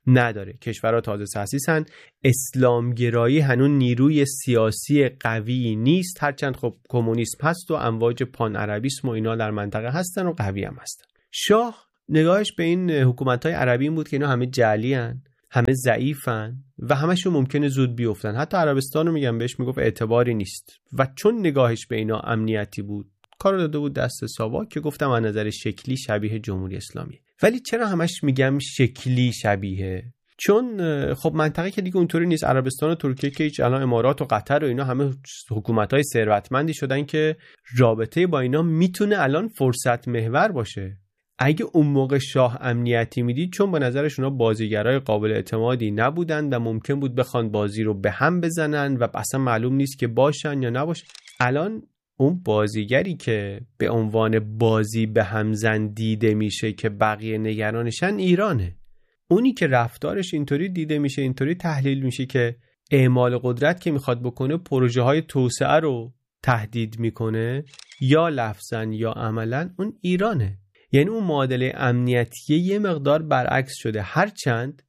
نداره. کشورها تازه تأسیسن، اسلامگرایی هنوز نیروی سیاسی قوی نیست، هرچند خب کمونیسم هست و امواج پان عربیسم و اینا در منطقه هستن و قوی هم هستن. شاه نگاهش به این حکومت‌های عربی این بود که اینا همه جعلی ان، همه ضعیفن و همشون ممکنه زود بیفتن. حتی عربستان رو میگم بهش میگفت اعتباری نیست و چون نگاهش به اینا امنیتی بود کارو داده بود دست ساواک که گفتم از نظر شکلی شبیه جمهوری اسلامی. ولی چرا همش میگم شکلی شبیه؟ چون خب منطقه که دیگه اونطوری نیست. عربستان و ترکیه که هیچ، الان امارات و قطر و اینا همه حکومت‌های ثروتمندی شدن که رابطه با اینا میتونه الان فرصت محور باشه. اگه اون موقع شاه امنیتی میدید، چون به نظرشون ها بازیگرای قابل اعتمادی نبودن و ممکن بود بخوان بازی رو به هم بزنن و اصلا معلوم نیست که باشن یا نباشن. الان اون بازیگری که به عنوان بازی به هم زن دیده میشه که بقیه نگرانشن ایرانه. اونی که رفتارش اینطوری دیده میشه، اینطوری تحلیل میشه که اعمال قدرت که میخواد بکنه پروژه های توسعه رو تهدید میکنه یا لفظاً یا عملاً، اون ایرانه. یعنی اون معادله امنیتی یه مقدار برعکس شده، هرچند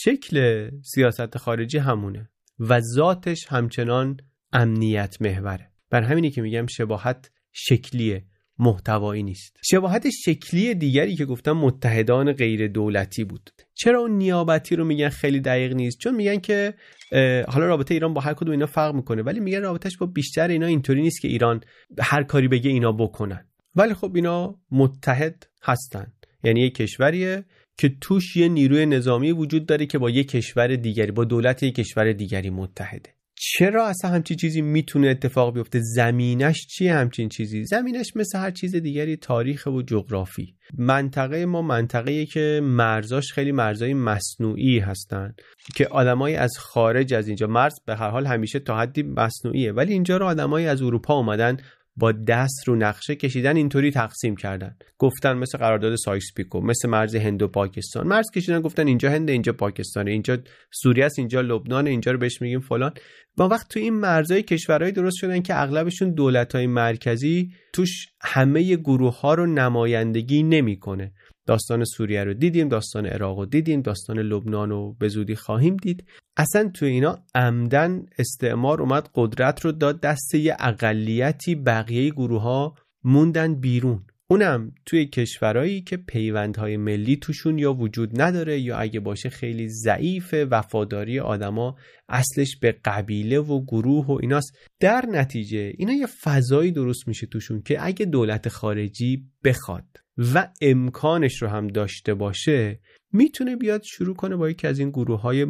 شکل سیاست خارجی همونه و ذاتش همچنان امنیت محوره. بر همینی که میگم شباهت شکلیه، محتوایی نیست. شباهت شکلی دیگری که گفتم متحدان غیر دولتی بود. چرا اون نیابتی رو میگن خیلی دقیق نیست؟ چون میگن که حالا رابطه ایران با هر کدوم اینا فرق میکنه، ولی میگن رابطهش با بیشتر اینا اینطوری نیست که ایران هر کاری بگه اینا بکنن. ولی خب اینا متحد هستن، یعنی یک کشوریه که توش یه نیروی نظامی وجود داره که با یک کشور دیگری، با دولت یک کشور دیگری متحده. چرا اصلا همچین چیزی میتونه اتفاق بیفته؟ زمینش چیه همچین چیزی؟ زمینش مثل هر چیز دیگری تاریخ و جغرافی. منطقه ما منطقه‌ایه که مرزاش خیلی مرزای مصنوعی هستن که آدمایی از خارج از اینجا، مرز به هر حال همیشه تا حدی مصنوعیه، ولی اینجا رو آدمایی از اروپا اومدن با دست رو نقشه کشیدن، اینطوری تقسیم کردن، گفتن مثل قرارداد سایکس پیکو، مثل مرز هند و پاکستان، مرز کشیدن گفتن اینجا هند، اینجا پاکستانه، اینجا سوریه است، اینجا لبنان، اینجا رو بهش میگیم فلان. با وقت تو این مرزهای کشورهای درست شدن که اغلبشون دولت‌های مرکزی توش همه گروه‌ها رو نمایندگی نمی‌کنه. داستان سوریه رو دیدیم، داستان عراق رو دیدیم، داستان لبنان رو به زودی خواهیم دید. اصلا تو اینا عمدن استعمار اومد قدرت رو داد دست یه اقلیتی، بقیه گروه‌ها موندن بیرون. اونم توی کشورهایی که پیوندهای ملی توشون یا وجود نداره یا اگه باشه خیلی ضعیفه، وفاداری آدما اصلش به قبیله و گروه و ایناست. در نتیجه اینا یه فضایی درست میشه توشون که اگه دولت خارجی بخواد و امکانش رو هم داشته باشه، میتونه بیاد شروع کنه با یکی از این گروه‌های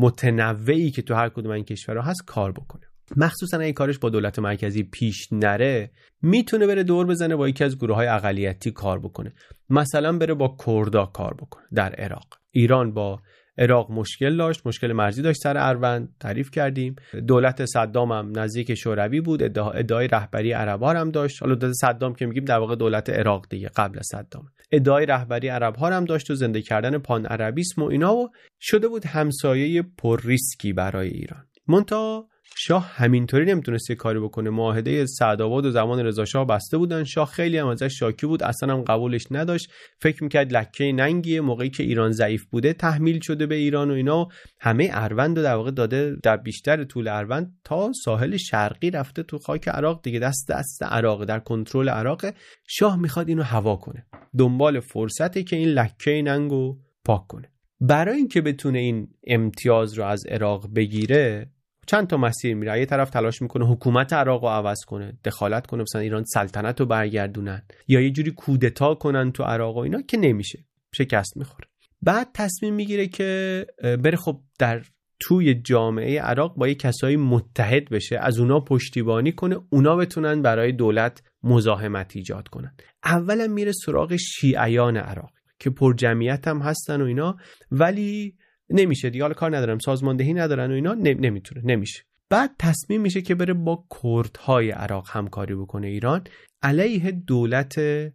متنوعی که تو هر کدوم این کشورها هست کار بکنه. مخصوصا اگه کارش با دولت مرکزی پیش نره، میتونه بره دور بزنه با یکی از گروه‌های اقلیتی کار بکنه. مثلا بره با کردا کار بکنه در عراق. ایران با عراق مشکل داشت، مشکل مرزی داشت سر اروند، تعریف کردیم. دولت صدام هم نزدیک شوروی بود، ادعای رهبری عرب‌ها هم داشت. حالا دولت صدام که میگیم در واقع دولت عراق دیگه، قبل از صدام. ادعای رهبری عرب‌ها هم داشت و زنده کردن پان عربیسم و اینا، و شده بود همسایه پر ریسکی برای ایران. منتها شاه همینطوری نمیتونست کاری بکنه. معاهده سعدآباد و زمان رضا شاه بسته بودن، شاه خیلی هم ازش شاکی بود، اصلا هم قبولش نداشت، فکر میکرد لکه ننگیه. موقعی که ایران ضعیف بوده تحمیل شده به ایران و اینا، همه اروند رو در واقع داده، در بیشتر طول اروند تا ساحل شرقی رفته تو خاک عراق دیگه، دست عراق، در کنترل عراق. شاه میخواد اینو هوا کنه، دنبال فرصتی که این لکه ننگو پاک کنه. برای اینکه بتونه این امتیاز رو از عراق بگیره چند تا مسیر میره. یه طرف تلاش میکنه حکومت عراق رو عوض کنه، دخالت کنه، مثلا ایران سلطنت رو برگردونن یا یه جوری کودتا کنن تو عراق و اینا، که نمیشه، شکست میخوره. بعد تصمیم میگیره که بره خب در توی جامعه عراق با یه کسایی متحد بشه، از اونا پشتیبانی کنه، اونا بتونن برای دولت مزاحمت ایجاد کنن. اولا میره سراغ شیعیان عراق که پر جمعیت هم هستن و اینا، ولی نمیشه دیگه، حالا کار ندارم، سازماندهی ندارن و اینا، نمیتونه، نمیشه. بعد تصمیم میشه که بره با کردهای عراق همکاری بکنه ایران علیه دولت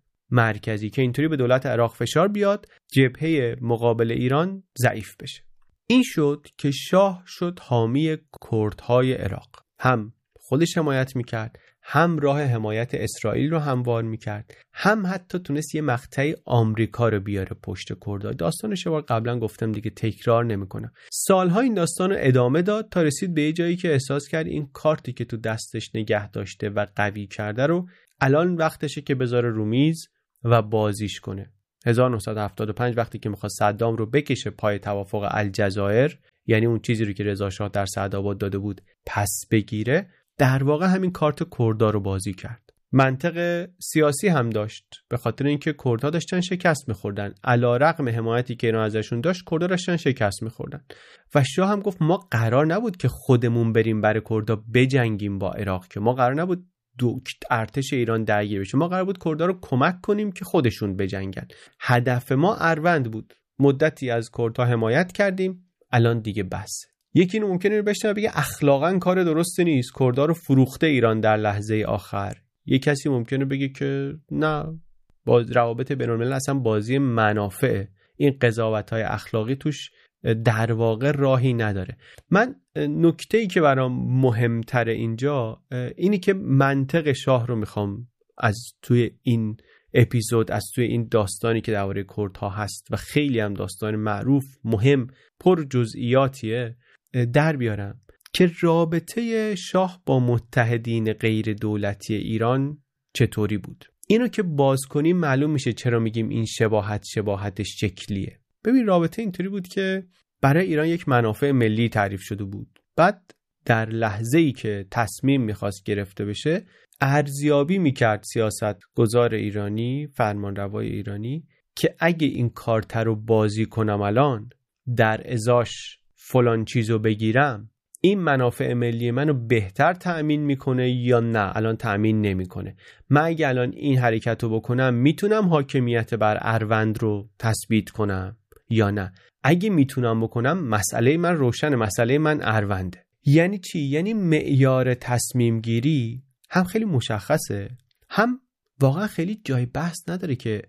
مرکزی، که اینطوری به دولت عراق فشار بیاد، جبهه مقابل ایران ضعیف بشه. این شد که شاه شد حامی کردهای عراق، هم خودش حمایت میکرد، هم راه حمایت اسرائیل رو هموار میکرد، هم حتی تونست یه مقطعی آمریکا رو بیاره پشت کردها. داستانش بار قبلا گفتم دیگه، تکرار نمیکنم. سالها این داستان رو ادامه داد تا رسید به یه جایی که احساس کرد این کارتی که تو دستش نگه داشته و قوی کرده رو الان وقتشه که بذاره رو میز و بازیش کنه. 1975 وقتی که میخواد صدام رو بکشه پای توافق الجزایر، یعنی اون چیزی رو که رضا شاه در سعدآباد داده بود پس بگیره، در واقع همین کارت کردها رو بازی کرد. منطق سیاسی هم داشت، به خاطر اینکه کردها داشتن شکست می‌خوردن. علیرغم حمایتی که ایران ازشون داشت، کردها داشتن شکست می‌خوردن. و شاه هم گفت ما قرار نبود که خودمون بریم برای کردها بجنگیم با عراق، که ما قرار نبود ارتش ایران درگیر بشه، ما قرار بود کردها رو کمک کنیم که خودشون بجنگن. هدف ما اروند بود. مدتی از کردها حمایت کردیم، الان دیگه بس. یکی اینو ممکنه بشنوه بگه اخلاقا کار درستی نیست، کردها رو فروخته ایران در لحظه آخر. یک کسی ممکنه بگه که نه، با روابط بین‌الملل اصلا بازی منافعه، این قضاوت‌های اخلاقی توش در واقع راهی نداره. من نکته‌ای که برام مهمتره اینجا اینی که منطق شاه رو میخوام از توی این اپیزود، از توی این داستانی که درباره کردها هست و خیلی هم داستان معروف، مهم، پر جزئیاتیه، در بیارم که رابطه شاه با متحدین غیر دولتی ایران چطوری بود. اینو که باز کنیم معلوم میشه چرا میگیم این شباهتش شکلیه. ببین، رابطه اینطوری بود که برای ایران یک منافع ملی تعریف شده بود. بعد در لحظه‌ای که تصمیم میخواست گرفته بشه، ارزیابی میکرد سیاست گذار ایرانی، فرمانروای ایرانی، که اگه این کارت رو بازی کنم الان، در ازاش فلان چیزو بگیرم، این منافع ملی منو بهتر تأمین میکنه یا نه الان تأمین نمیکنه. من اگه الان این حرکت رو بکنم میتونم حاکمیت بر اروند رو تثبیت کنم یا نه. اگه میتونم بکنم، مسئله من روشنه، مسئله من ارونده. یعنی چی؟ یعنی معیار تصمیم گیری هم خیلی مشخصه، هم واقعا خیلی جای بحث نداره که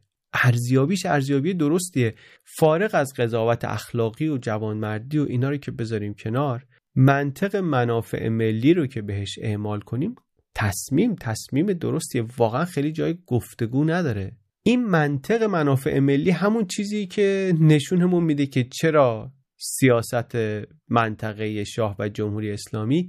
ارزیابی درستیه. فارغ از قضاوت اخلاقی و جوانمردی و اینا رو که بذاریم کنار، منطق منافع ملی رو که بهش اعمال کنیم، تصمیم درستیه، واقعا خیلی جای گفتگو نداره. این منطق منافع ملی همون چیزی که نشونمون میده که چرا سیاست منطقه شاه و جمهوری اسلامی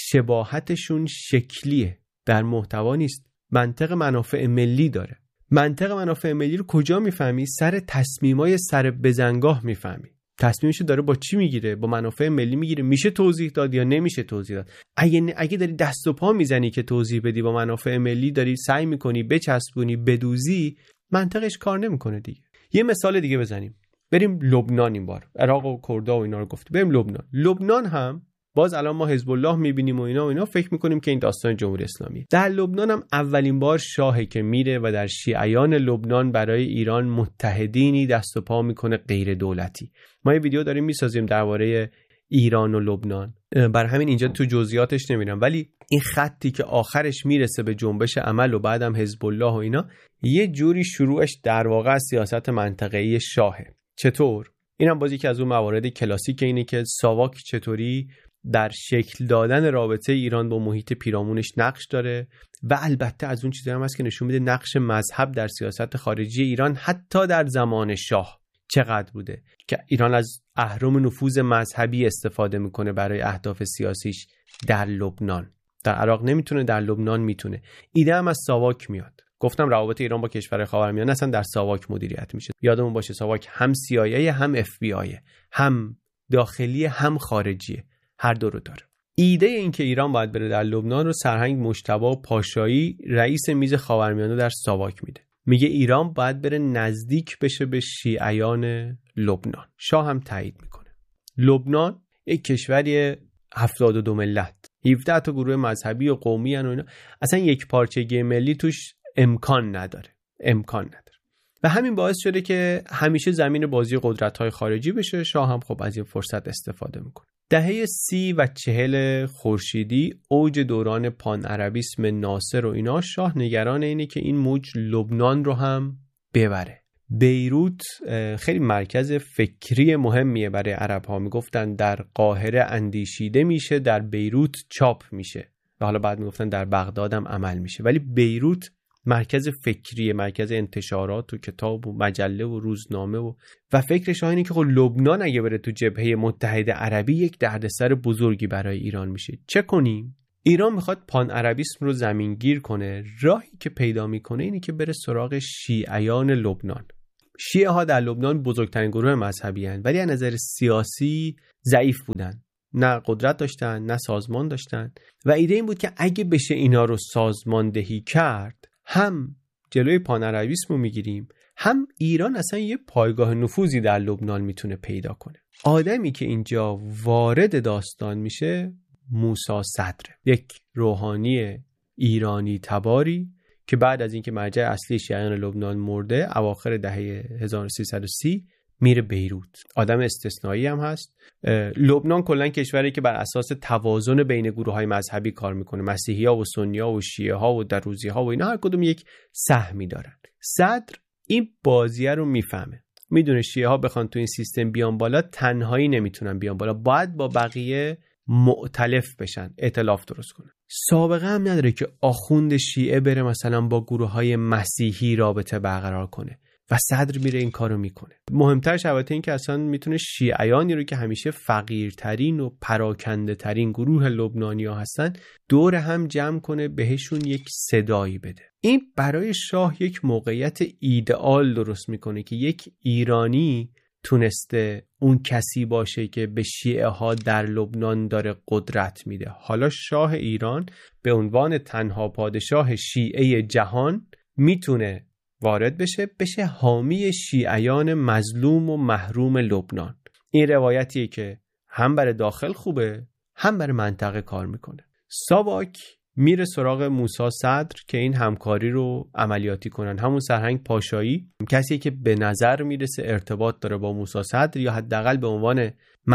شباهتشون شکلیه، در محتوا نیست. منطق منافع ملی داره. منطق منافع ملی رو کجا میفهمی؟ سر تصمیمای سر بزنگاه میفهمی. تصمیمشو داره با چی میگیره؟ با منافع ملی میگیره. میشه توضیح داد یا نمیشه توضیح داد؟ اگه داری دست و پا میزنی که توضیح بدی، با منافع ملی داری سعی میکنی بچسبونی، بدوزی، منطقش کار نمیکنه دیگه. یه مثال دیگه بزنیم. بریم لبنان. این بار عراق و کردها و اینا رو گفت، بریم لبنان هم باز الان ما حزب الله میبینیم و اینا فکر میکنیم که این داستان جمهوری اسلامی. در لبنان هم اولین بار شاهی که میره و در شیعیان لبنان برای ایران متحدینی دست و پا میکنه غیر دولتی. ما یه ویدیو داریم میسازیم درباره ایران و لبنان، بر همین اینجا تو جزئیاتش نمیرم، ولی این خطی که آخرش میرسه به جنبش عمل و بعدم حزب الله و اینا، یه جوری شروعش در واقع از سیاست منطقه‌ای شاهه. چطور؟ اینم باز یکی از اون موارد کلاسیک اینه که ساواک چطوری در شکل دادن رابطه ایران با محیط پیرامونش نقش داره، و البته از اون چیزایی هم هست که نشون میده نقش مذهب در سیاست خارجی ایران حتی در زمان شاه چقدر بوده، که ایران از اهرم نفوذ مذهبی استفاده میکنه برای اهداف سیاسیش در لبنان. در عراق نمیتونه، در لبنان میتونه. ایده هم از ساواک میاد. گفتم روابط ایران با کشور خاورمیانه اصلا در ساواک مدیریت میشه. یادمون باشه ساواک هم CIA هم FBI، هم داخلی هم خارجیه، هر دو رو داره. ایده این که ایران باید بره در لبنان رو سرهنگ مجتبی پاشایی، رئیس میز خاورمیانه در ساواک میده. میگه ایران باید بره نزدیک بشه به شیعیان لبنان. شاه هم تایید میکنه. لبنان یک کشوری 72 ملت، 17 تا گروه مذهبی و قومی و اینا، اصلا یک پارچگی ملی توش امکان نداره. و همین باعث شده که همیشه زمین بازی قدرت‌های خارجی بشه. شاه هم خب از این فرصت استفاده میکنه. دهه 30 و 40 خورشیدی، اوج دوران پان عربیسم ناصر و اینا، شاه نگران اینه که این موج لبنان رو هم ببره. بیروت خیلی مرکز فکری مهمیه برای عرب ها. میگفتن در قاهره اندیشیده میشه، در بیروت چاپ میشه. و حالا بعد میگفتن در بغداد هم عمل میشه، ولی بیروت مرکز فکری، مرکز انتشارات و کتاب و مجله و روزنامه و فکر شاه اینه که خب لبنان اگه بره تو جبهه متحده عربی یک دردسر بزرگی برای ایران میشه. چه کنیم؟ ایران میخواد پان عربیسم رو زمینگیر کنه. راهی که پیدا میکنه اینه که بره سراغ شیعیان لبنان. شیعه ها در لبنان بزرگترین گروه مذهبی هستند، ولی از نظر سیاسی ضعیف بودن، نه قدرت داشتن نه سازمان داشتن و ایده این بود که اگه بشه اینا رو سازماندهی کرد، هم جلوی پان عربیسم رو میگیریم، هم ایران اصلا یه پایگاه نفوذی در لبنان میتونه پیدا کنه. آدمی که اینجا وارد داستان میشه موسی صدر، یک روحانی ایرانی تباری که بعد از اینکه مرجع اصلی شیعیان لبنان مرده اواخر دهه 1330 میره بیروت. آدم استثنایی هم هست. لبنان کلا کشوری که بر اساس توازن بین گروه‌های مذهبی کار میکنه، مسیحی‌ها و سنی‌ها و شیعه‌ها و دروزی‌ها و اینا هر کدوم یک سهمی دارن. صدر این بازیه رو میفهمه، میدونه شیعه‌ها بخوان تو این سیستم بیان بالا تنهایی نمیتونن بیان بالا، باید با بقیه مؤتلف بشن، ائتلاف درست کنن. سابقه هم نداره که آخوند شیعه بره مثلا با گروه‌های مسیحی رابطه برقرار کنه و صدر میره این کارو میکنه. مهمترش البته این که اصلا میتونه شیعیانی رو که همیشه فقیرترین و پراکنده ترین گروه لبنانی‌ها هستن دور هم جمع کنه، بهشون یک صدایی بده. این برای شاه یک موقعیت ایدئال درست میکنه که یک ایرانی تونسته اون کسی باشه که به شیعه ها در لبنان داره قدرت میده. حالا شاه ایران به عنوان تنها پادشاه شیعه جهان میتونه وارد بشه حامی شیعیان مظلوم و محروم لبنان. این روایتیه که هم برای داخل خوبه هم برای منطقه کار میکنه. ساواک میره سراغ موسی صدر که این همکاری رو عملیاتی کنن. همون سرهنگ پاشایی کسی که به نظر میرسه ارتباط داره با موسی صدر یا حداقل به عنوان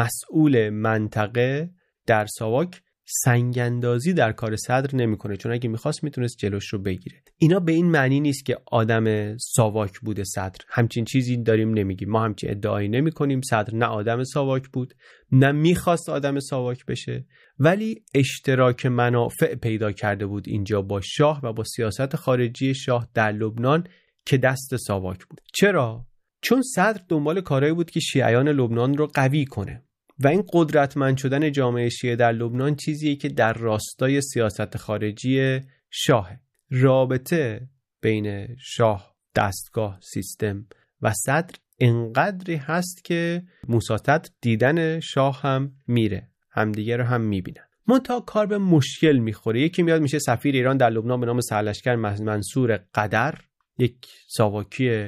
مسئول منطقه در ساواک سنگ‌اندازی در کار صدر نمیکنه، چون اگه میخواست میتونست جلوش رو بگیره. اینا به این معنی نیست که آدم ساواک بوده صدر، همچین چیزی داریم نمیگیم، ما همچین ادعایی نمیکنیم. صدر نه آدم ساواک بود نه میخواست آدم ساواک بشه، ولی اشتراک منافع پیدا کرده بود اینجا با شاه و با سیاست خارجی شاه در لبنان که دست ساواک بود. چرا؟ چون صدر دنبال کارهایی بود که شیعیان لبنان رو قوی کنه و این قدرتمند شدن جامعه شیعه در لبنان چیزیه که در راستای سیاست خارجی شاهه. رابطه بین شاه، دستگاه، سیستم و صدر انقدری هست که موسی صدر دیدن شاه هم میره، همدیگه رو هم میبینن. منتها کار به مشکل میخوره. یکی میاد میشه سفیر ایران در لبنان به نام سرلشکر منصور قدر، یک ساواکی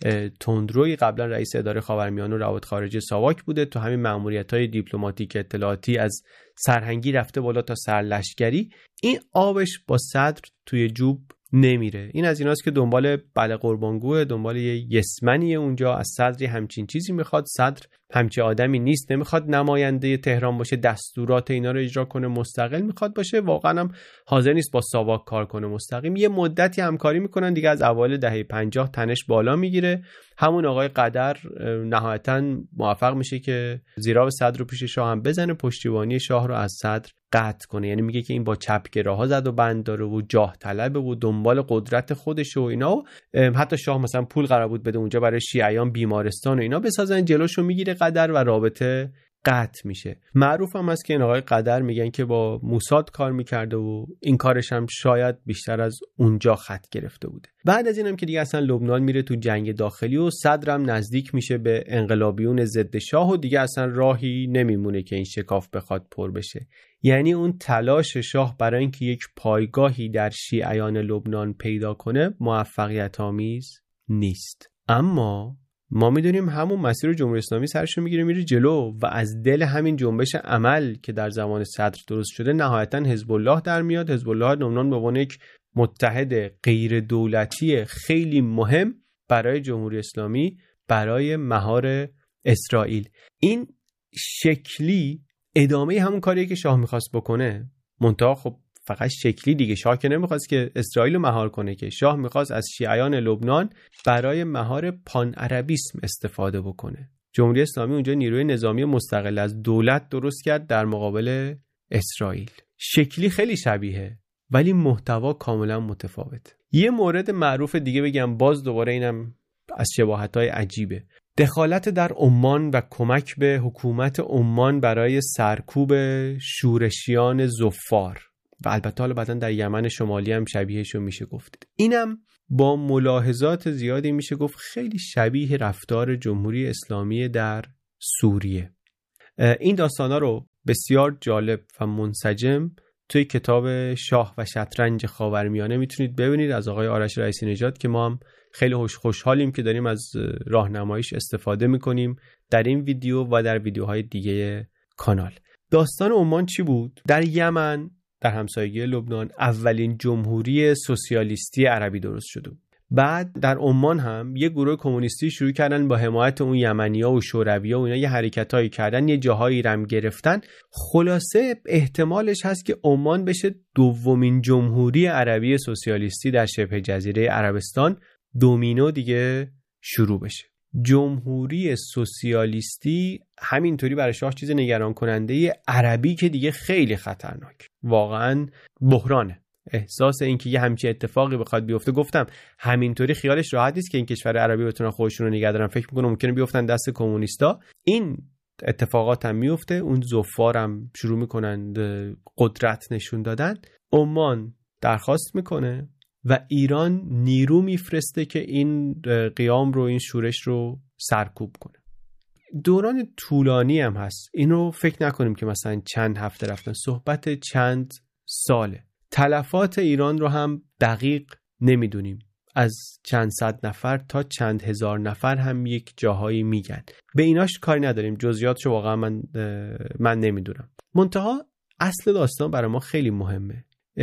تندروی، قبلا رئیس اداره خاورمیانه و روابط خارجه ساواک بوده. تو همین مأموریت‌های دیپلماتیک اطلاعاتی از سرهنگی رفته بالا تا سرلشکری. این آبش با صدر توی جوب نمیره. این از ایناست که دنبال بله قربانگوه، دنبال یه یسمنیه اونجا، از صدری همچین چیزی میخواد. صدر همچین آدمی نیست، نمیخواد نماینده تهران باشه، دستورات اینا رو اجرا کنه، مستقل میخواد باشه. واقعا هم حاضر نیست با ساواک کار کنه مستقیم. یه مدتی همکاری میکنن دیگه، از اوایل دهه 50 تنش بالا میگیره. همون آقای قدر نهایتا موفق میشه که زیراب صدر رو پیش شاه هم بزنه، پشتیبانی شاه رو از صدر قطع کنه. یعنی میگه که این با چپگراها زد و بند داره و جاه طلبه و دنبال قدرت خودش و اینا. و حتی شاه مثلا پول قرار بود بده اونجا برای شیعیان بیمارستان و اینا بسازن، جلوشو میگیره قدر و رابطه قطع میشه. معروف هم است که این آقای قدر میگن که با موساد کار میکرده و این کارش هم شاید بیشتر از اونجا خط گرفته بوده. بعد از اینم که دیگه اصلا لبنان میره تو جنگ داخلی و صدرم نزدیک میشه به انقلابیون ضد شاه و دیگه اصلا راهی نمیمونه که این شکاف بخواد پر بشه. یعنی اون تلاش شاه برای اینکه یک پایگاهی در شیعیان لبنان پیدا کنه موفقیت آمیز نیست. اما ما میدونیم همون مسیر جمهوری اسلامی سرشو میگیره میره جلو و از دل همین جنبش عمل که در زمان صدر درست شده نهایتا حزب الله در میاد. حزب الله لبنان به عنوان یک متحد غیر دولتی خیلی مهم برای جمهوری اسلامی، برای مهار اسرائیل. این شکلی ادامه همون کاریه که شاه میخواست بکنه، منتها خب فقط شکلی دیگه. شاه که نمیخواست که اسرائیل رو مهار کنه، که شاه میخواست از شیعیان لبنان برای مهار پان عربیسم استفاده بکنه. جمهوری اسلامی اونجا نیروی نظامی مستقل از دولت درست کرد در مقابل اسرائیل. شکلی خیلی شبیه ولی محتوا کاملا متفاوت. یه مورد معروف دیگه بگم، باز دوباره اینم از شباهت‌های عجیبه. دخالت در عمان و کمک به حکومت عمان برای سرکوب شورشیان ظفار و البته حالا بعدن در یمن شمالی هم شبیهشو میشه گفت. اینم با ملاحظات زیادی میشه گفت خیلی شبیه رفتار جمهوری اسلامی در سوریه. این داستانا رو بسیار جالب و منسجم توی کتاب شاه و شطرنج خاورمیانه میتونید ببینید از آقای آرش رئیسی نژاد که ما هم خیلی خوشحالیم که داریم از راهنماییش استفاده میکنیم در این ویدیو و در ویدیوهای دیگه کانال. داستان عمان چی بود؟ در یمن در همسایگی لبنان اولین جمهوری سوسیالیستی عربی درست شده. بعد در عمان هم یه گروه کمونیستی شروع کردن با حمایت اون یمنی‌ها و شوروی‌ها و اینا یه حرکتایی کردن، یه جاهایی رم گرفتن. خلاصه احتمالش هست که عمان بشه دومین جمهوری عربی سوسیالیستی در شبه جزیره عربستان. دومینو دیگه شروع بشه. جمهوری سوسیالیستی همینطوری برای شاه چیز نگران کننده، عربی که دیگه خیلی خطرناک، واقعا بحرانه. احساس این که یه همچین اتفاقی بخواد بیفته، گفتم همینطوری خیالش راحت نیست که این کشور عربی بتونن خودشون رو نگه دارن. فکر میکنم ممکنه بیفتن دست کمونیستا. این اتفاقات هم میفته، اون ظفار هم شروع میکنن قدرت نشون دادن. عمان درخواست میکنه و ایران نیرو میفرسته که این قیام رو، این شورش رو سرکوب کنه. دوران طولانی هم هست، این رو فکر نکنیم که مثلا چند هفته رفتن، صحبت چند ساله. تلفات ایران رو هم دقیق نمیدونیم، از چند صد نفر تا چند هزار نفر هم یک جاهایی میگن. به ایناش کاری نداریم، جزئیاتشو واقعا من نمیدونم. منتها اصل داستان برای ما خیلی مهمه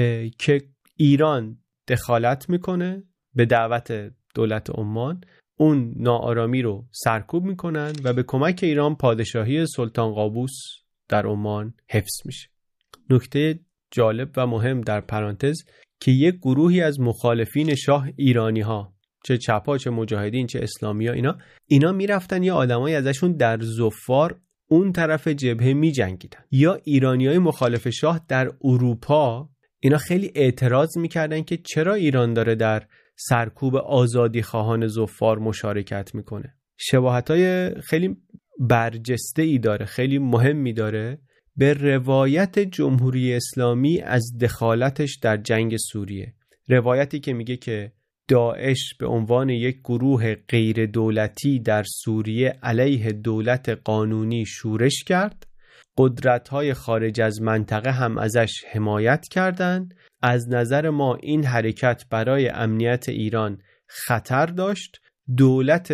که ایران دخالت میکنه به دعوت دولت عمان، اون ناآرامی رو سرکوب میکنن و به کمک ایران پادشاهی سلطان قابوس در عمان حفظ میشه. نکته جالب و مهم در پرانتز که یک گروهی از مخالفین شاه ایرانی ها، چه چپا چه مجاهدین چه اسلامی ها، اینا میرفتن یا آدمایی ازشون در ظفار اون طرف جبهه میجنگیدن، یا ایرانیای مخالف شاه در اروپا اینا خیلی اعتراض میکردن که چرا ایران داره در سرکوب آزادی خواهان ظفار مشارکت میکنه. شباهتای خیلی برجسته ای داره، خیلی مهمی داره به روایت جمهوری اسلامی از دخالتش در جنگ سوریه. روایتی که میگه که داعش به عنوان یک گروه غیر دولتی در سوریه علیه دولت قانونی شورش کرد، قدرت‌های خارج از منطقه هم ازش حمایت کردند. از نظر ما این حرکت برای امنیت ایران خطر داشت. دولت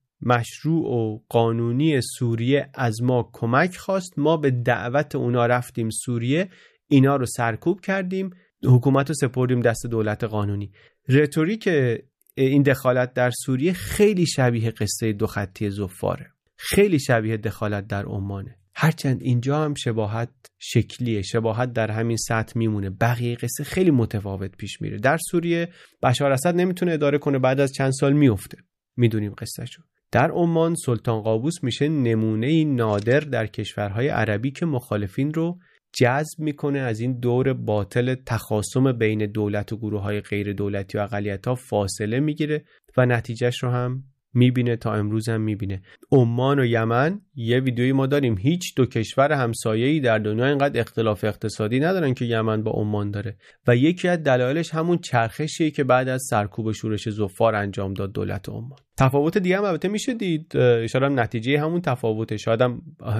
مشروع و قانونی سوریه از ما کمک خواست، ما به دعوت اونا رفتیم سوریه، اینا رو سرکوب کردیم، حکومت رو سپردیم دست دولت قانونی. رتوریک این دخالت در سوریه خیلی شبیه قصه دو خطی ظفاره، خیلی شبیه دخالت در عمانه. هرچند اینجا هم شباهت شکلیه، شباهت در همین سطح میمونه، بقیه قصه خیلی متفاوت پیش میره. در سوریه بشار اسد نمیتونه اداره کنه، بعد از چند سال میفته، میدونیم قصهشو. در عمان سلطان قابوس میشه نمونه نادر در کشورهای عربی که مخالفین رو جذب میکنه، از این دور باطل تخاصم بین دولت و گروههای غیر دولتی و اقلیت‌ها فاصله میگیره و نتیجهش رو هم میبینه، تا امروز هم میبینه. عمان و یمن یه ویدیویی ما داریم، هیچ دو کشور همسایه‌ای در دنیا اینقدر اختلاف اقتصادی ندارن که یمن با عمان داره و یکی از دلایلش همون چرخشیه که بعد از سرکوب شورش ظفار انجام داد دولت عمان. تفاوت دیگه هم البته میشه دید، شاید هم نتیجه همون تفاوته، شاید هم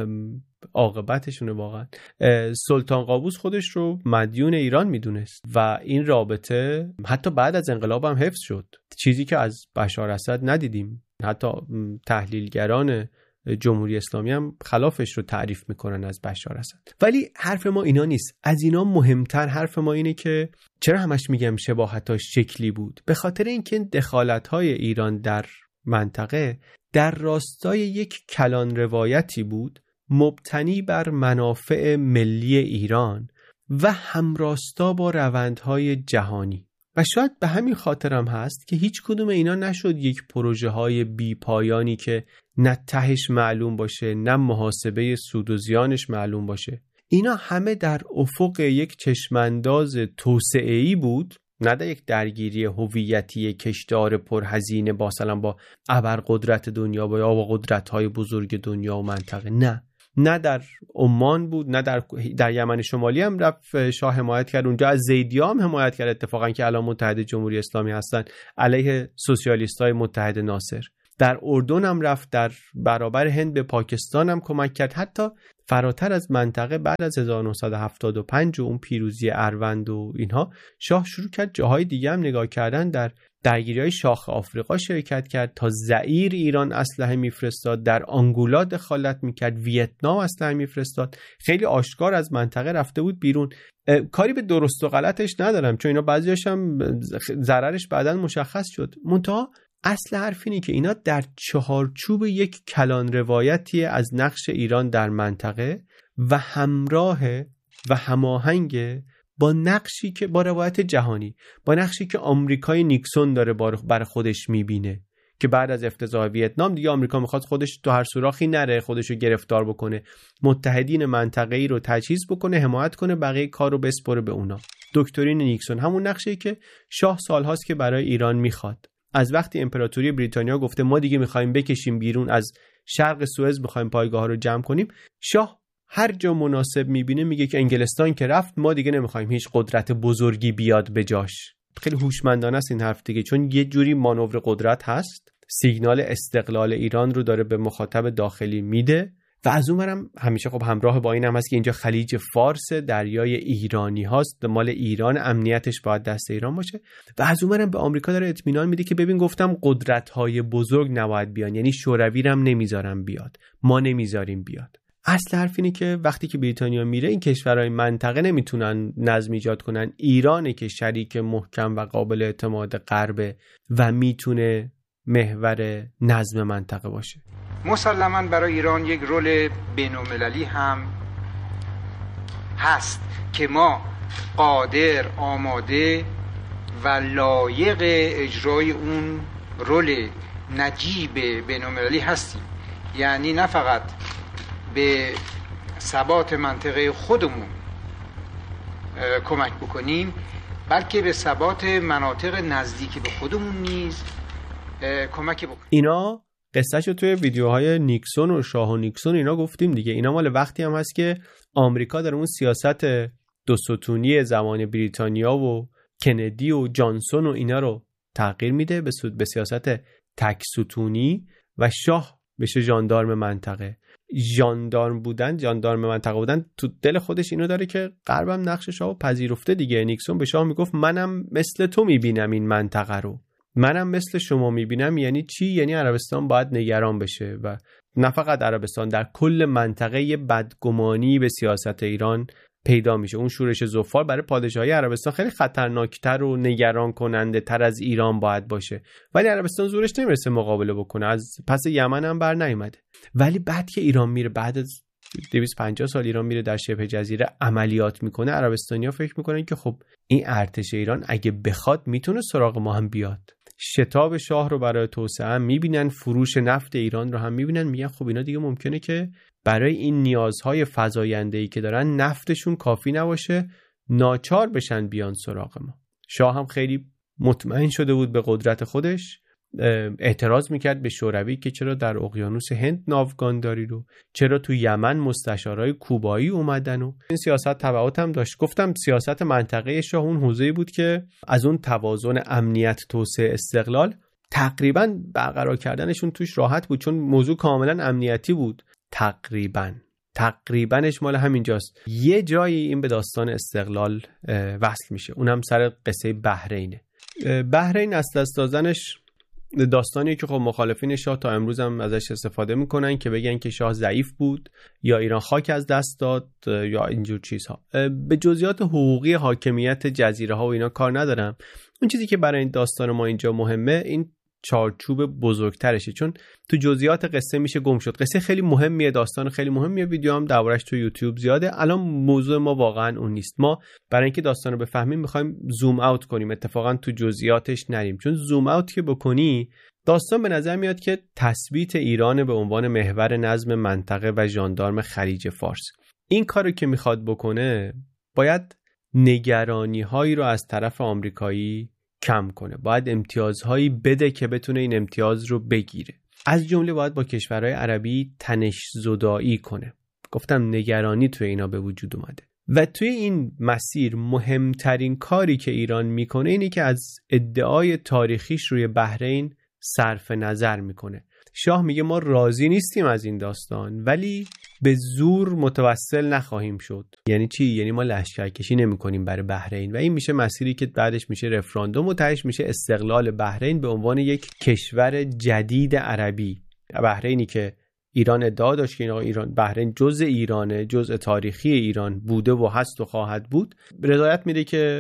عاقبتشونه. واقعا سلطان قابوس خودش رو مدیون ایران میدونست و این رابطه حتی بعد از انقلاب هم حفظ شد، چیزی که از بشار اسد ندیدیم. حتی تحلیلگران جمهوری اسلامی هم خلافش رو تعریف میکنن از بشار اسد. ولی حرف ما اینا نیست، از اینا مهمتر حرف ما اینه که چرا همش میگم شباهتاش شکلی بود؟ به خاطر اینکه دخالت‌های ایران در منطقه در راستای یک کلان روایتی بود مبتنی بر منافع ملی ایران و همراستا با روندهای جهانی. و شاید به همین خاطر هم هست که هیچ کدوم اینا نشد یک پروژه های بی پایانی که نه تهش معلوم باشه نه محاسبه سود و زیانش معلوم باشه. اینا همه در افق یک چشمانداز توسعه‌ای بود، نه در یک درگیری هویتی کشدار پرهزینه با ابرقدرت دنیا یا با قدرت‌های بزرگ دنیا و منطقه. نه در عمان بود، نه در یمن شمالی هم رفت شاه حمایت کرد، اونجا از زیدی‌ها هم حمایت کرد اتفاقا که الان متحد جمهوری اسلامی هستن علیه سوسیالیست‌های متحد ناصر. در اردن هم رفت، در برابر هند به پاکستان هم کمک کرد. حتی فراتر از منطقه بعد از 1975 و اون پیروزی اروند و اینها، شاه شروع کرد جاهای دیگه هم نگاه کردن، در درگیری‌های شاخ آفریقا شرکت کرد، تا زئیر ایران اسلحه میفرستاد، در آنگولا دخالت میکرد، ویتنام اسلحه میفرستاد، خیلی آشکار از منطقه رفته بود بیرون. کاری به درست و غلطش ندارم، چون اینا بعضیاش هم ضررش بعداً مشخص شد. منتها اصل حرف اینه که اینا در چهارچوب یک کلان روایتی از نقش ایران در منطقه و همراه و هماهنگ با نقشی که با روایت جهانی، با نقشی که آمریکای نیکسون داره برای خودش میبینه که بعد از افتضاح ویتنام دیگه آمریکا میخواد خودش تو هر سوراخی نره، خودشو گرفتار بکنه، متحدین منطقه‌ای رو تجهیز بکنه، حمایت کنه، بقیه کارو بسپره به اونا. دکترین نیکسون همون نقشی که شاه سالهاست که برای ایران میخواد. از وقتی امپراتوری بریتانیا گفته ما دیگه میخوایم بکشیم بیرون، از شرق سوئز میخوایم پایگاه‌ها رو جمع کنیم، شاه هر جا مناسب میبینه میگه که انگلستان که رفت ما دیگه نمیخوایم هیچ قدرت بزرگی بیاد به جاش. خیلی هوشمندانه است این حرف دیگه، چون یه جوری مانور قدرت هست، سیگنال استقلال ایران رو داره به مخاطب داخلی میده و از اونورم همیشه خب همراه با این هم هست که اینجا خلیج فارس، دریای ایرانی هاست، مال ایران، امنیتش باید دست ایران باشه و از اونورم به آمریکا داره اطمینان میده که ببین گفتم قدرت‌های بزرگ نباید بیان، یعنی شوروی رو هم نمیذارم بیاد، ما نمیذاریم بیاد. اصل حرف اینه که وقتی که بریتانیا میره این کشورهای منطقه نمیتونن نظم ایجاد کنن، ایرانه که شریک محکم و قابل اعتماد غرب و میتونه محور نظم منطقه باشه. مسلماً برای ایران یک رول بین‌المللی هم هست که ما قادر، آماده و لایق اجرای اون رول نجیب بین‌المللی هستیم. یعنی نه فقط به ثبات منطقه خودمون کمک بکنیم، بلکه به ثبات مناطق نزدیک به خودمون نیز کمک بکنیم. اینا قصهشو توی ویدیوهای نیکسون و شاه و نیکسون اینا گفتیم دیگه. اینا مال وقتی هم هست که آمریکا داره اون سیاست دو ستونی زمان بریتانیا و کندی و جانسون و اینا رو تغییر میده به سیاست تک ستونی و شاه بشه ژاندارم منطقه. ژاندارم منطقه بودن تو دل خودش اینو داره که غربم نقششو پذیرفته دیگه. نیکسون به شاه میگفت منم مثل تو میبینم این منطقه رو، منم مثل شما میبینم. یعنی چی؟ یعنی عربستان باید نگران بشه و نه فقط عربستان، در کل منطقه یه بدگمانی به سیاست ایران پیدا میشه. اون شورش زفار برای پادشاهی عربستان خیلی خطرناکتر و نگران کننده تر از ایران باید باشه، ولی عربستان زورش نمیرسه مقابله بکنه، از پس یمن هم بر نیومده. ولی بعد که ایران میره، بعد از 250 سال ایران میره در شبه جزیره عملیات میکنه، عربستانی‌ها فکر میکنن که خب این ارتش ایران اگه بخواد میتونه سراغ ما هم بیاد. شتاب شاه رو برای توسعه هم میبینن، فروش نفت ایران رو هم میبینن، میگن خب اینا دیگه ممکنه که برای این نیازهای فزاینده‌ای که دارن نفتشون کافی نباشه، ناچار بشن بیان سراغ ما. شاه هم خیلی مطمئن شده بود به قدرت خودش، اعتراض میکرد به شوروی که چرا در اقیانوس هند ناوگان داری رو، چرا تو یمن مستشارای کوبایی اومدن و این سیاست تبعات هم داشت. گفتم سیاست منطقه شاه اون حوزه‌ای بود که از اون توازن امنیت، توسعه، استقلال تقریبا برقرار کردنشون توش راحت بود، چون موضوع کاملا امنیتی بود. تقریباش مال همینجاست. یه جایی این به داستان استقلال وصل میشه، اونم سر قصه بحرینه. بحرین اصل از دازنش داستانی که خب مخالفین شاه تا امروز هم ازش استفاده میکنن که بگن که شاه ضعیف بود یا ایران خاک از دست داد یا اینجور چیزها. به جزئیات حقوقی حاکمیت جزیره ها و اینا کار ندارم. اون چیزی که برای این داستان ما اینجا مهمه این چارچوب بزرگترشه، چون تو جزئیات قصه میشه گم شد. قصه خیلی مهمیه، داستان خیلی مهمیه، ویدیو هم دربارش تو یوتیوب زیاده. الان موضوع ما واقعا اون نیست. ما برای اینکه داستان رو بفهمیم میخوایم زوم اوت کنیم، اتفاقا تو جزئیاتش نریم، چون زوم اوت که بکنی داستان به نظر میاد که تثبیت ایران به عنوان محور نظم منطقه و ژاندارم خلیج فارس. این کارو که میخواد بکنه باید نگرانی هایی رو از طرف آمریکایی کم کنه، باید امتیازهایی بده که بتونه این امتیاز رو بگیره. از جمله باید با کشورهای عربی تنش زدایی کنه. گفتم نگرانی توی اینا به وجود اومده و توی این مسیر مهمترین کاری که ایران میکنه اینه که از ادعای تاریخیش روی بحرین صرف نظر میکنه. شاه میگه ما راضی نیستیم از این داستان ولی به زور متوسل نخواهیم شد. یعنی چی؟ یعنی ما لشکرکشی نمی‌کنیم برای بحرین و این میشه مسیری که بعدش میشه رفراندوم و تهش میشه استقلال بحرین به عنوان یک کشور جدید عربی. بحرینی که ایران ادعا داشت که ایران بحرین جزء ایرانه، جزء تاریخی ایران بوده و هست و خواهد بود، رضایت میده که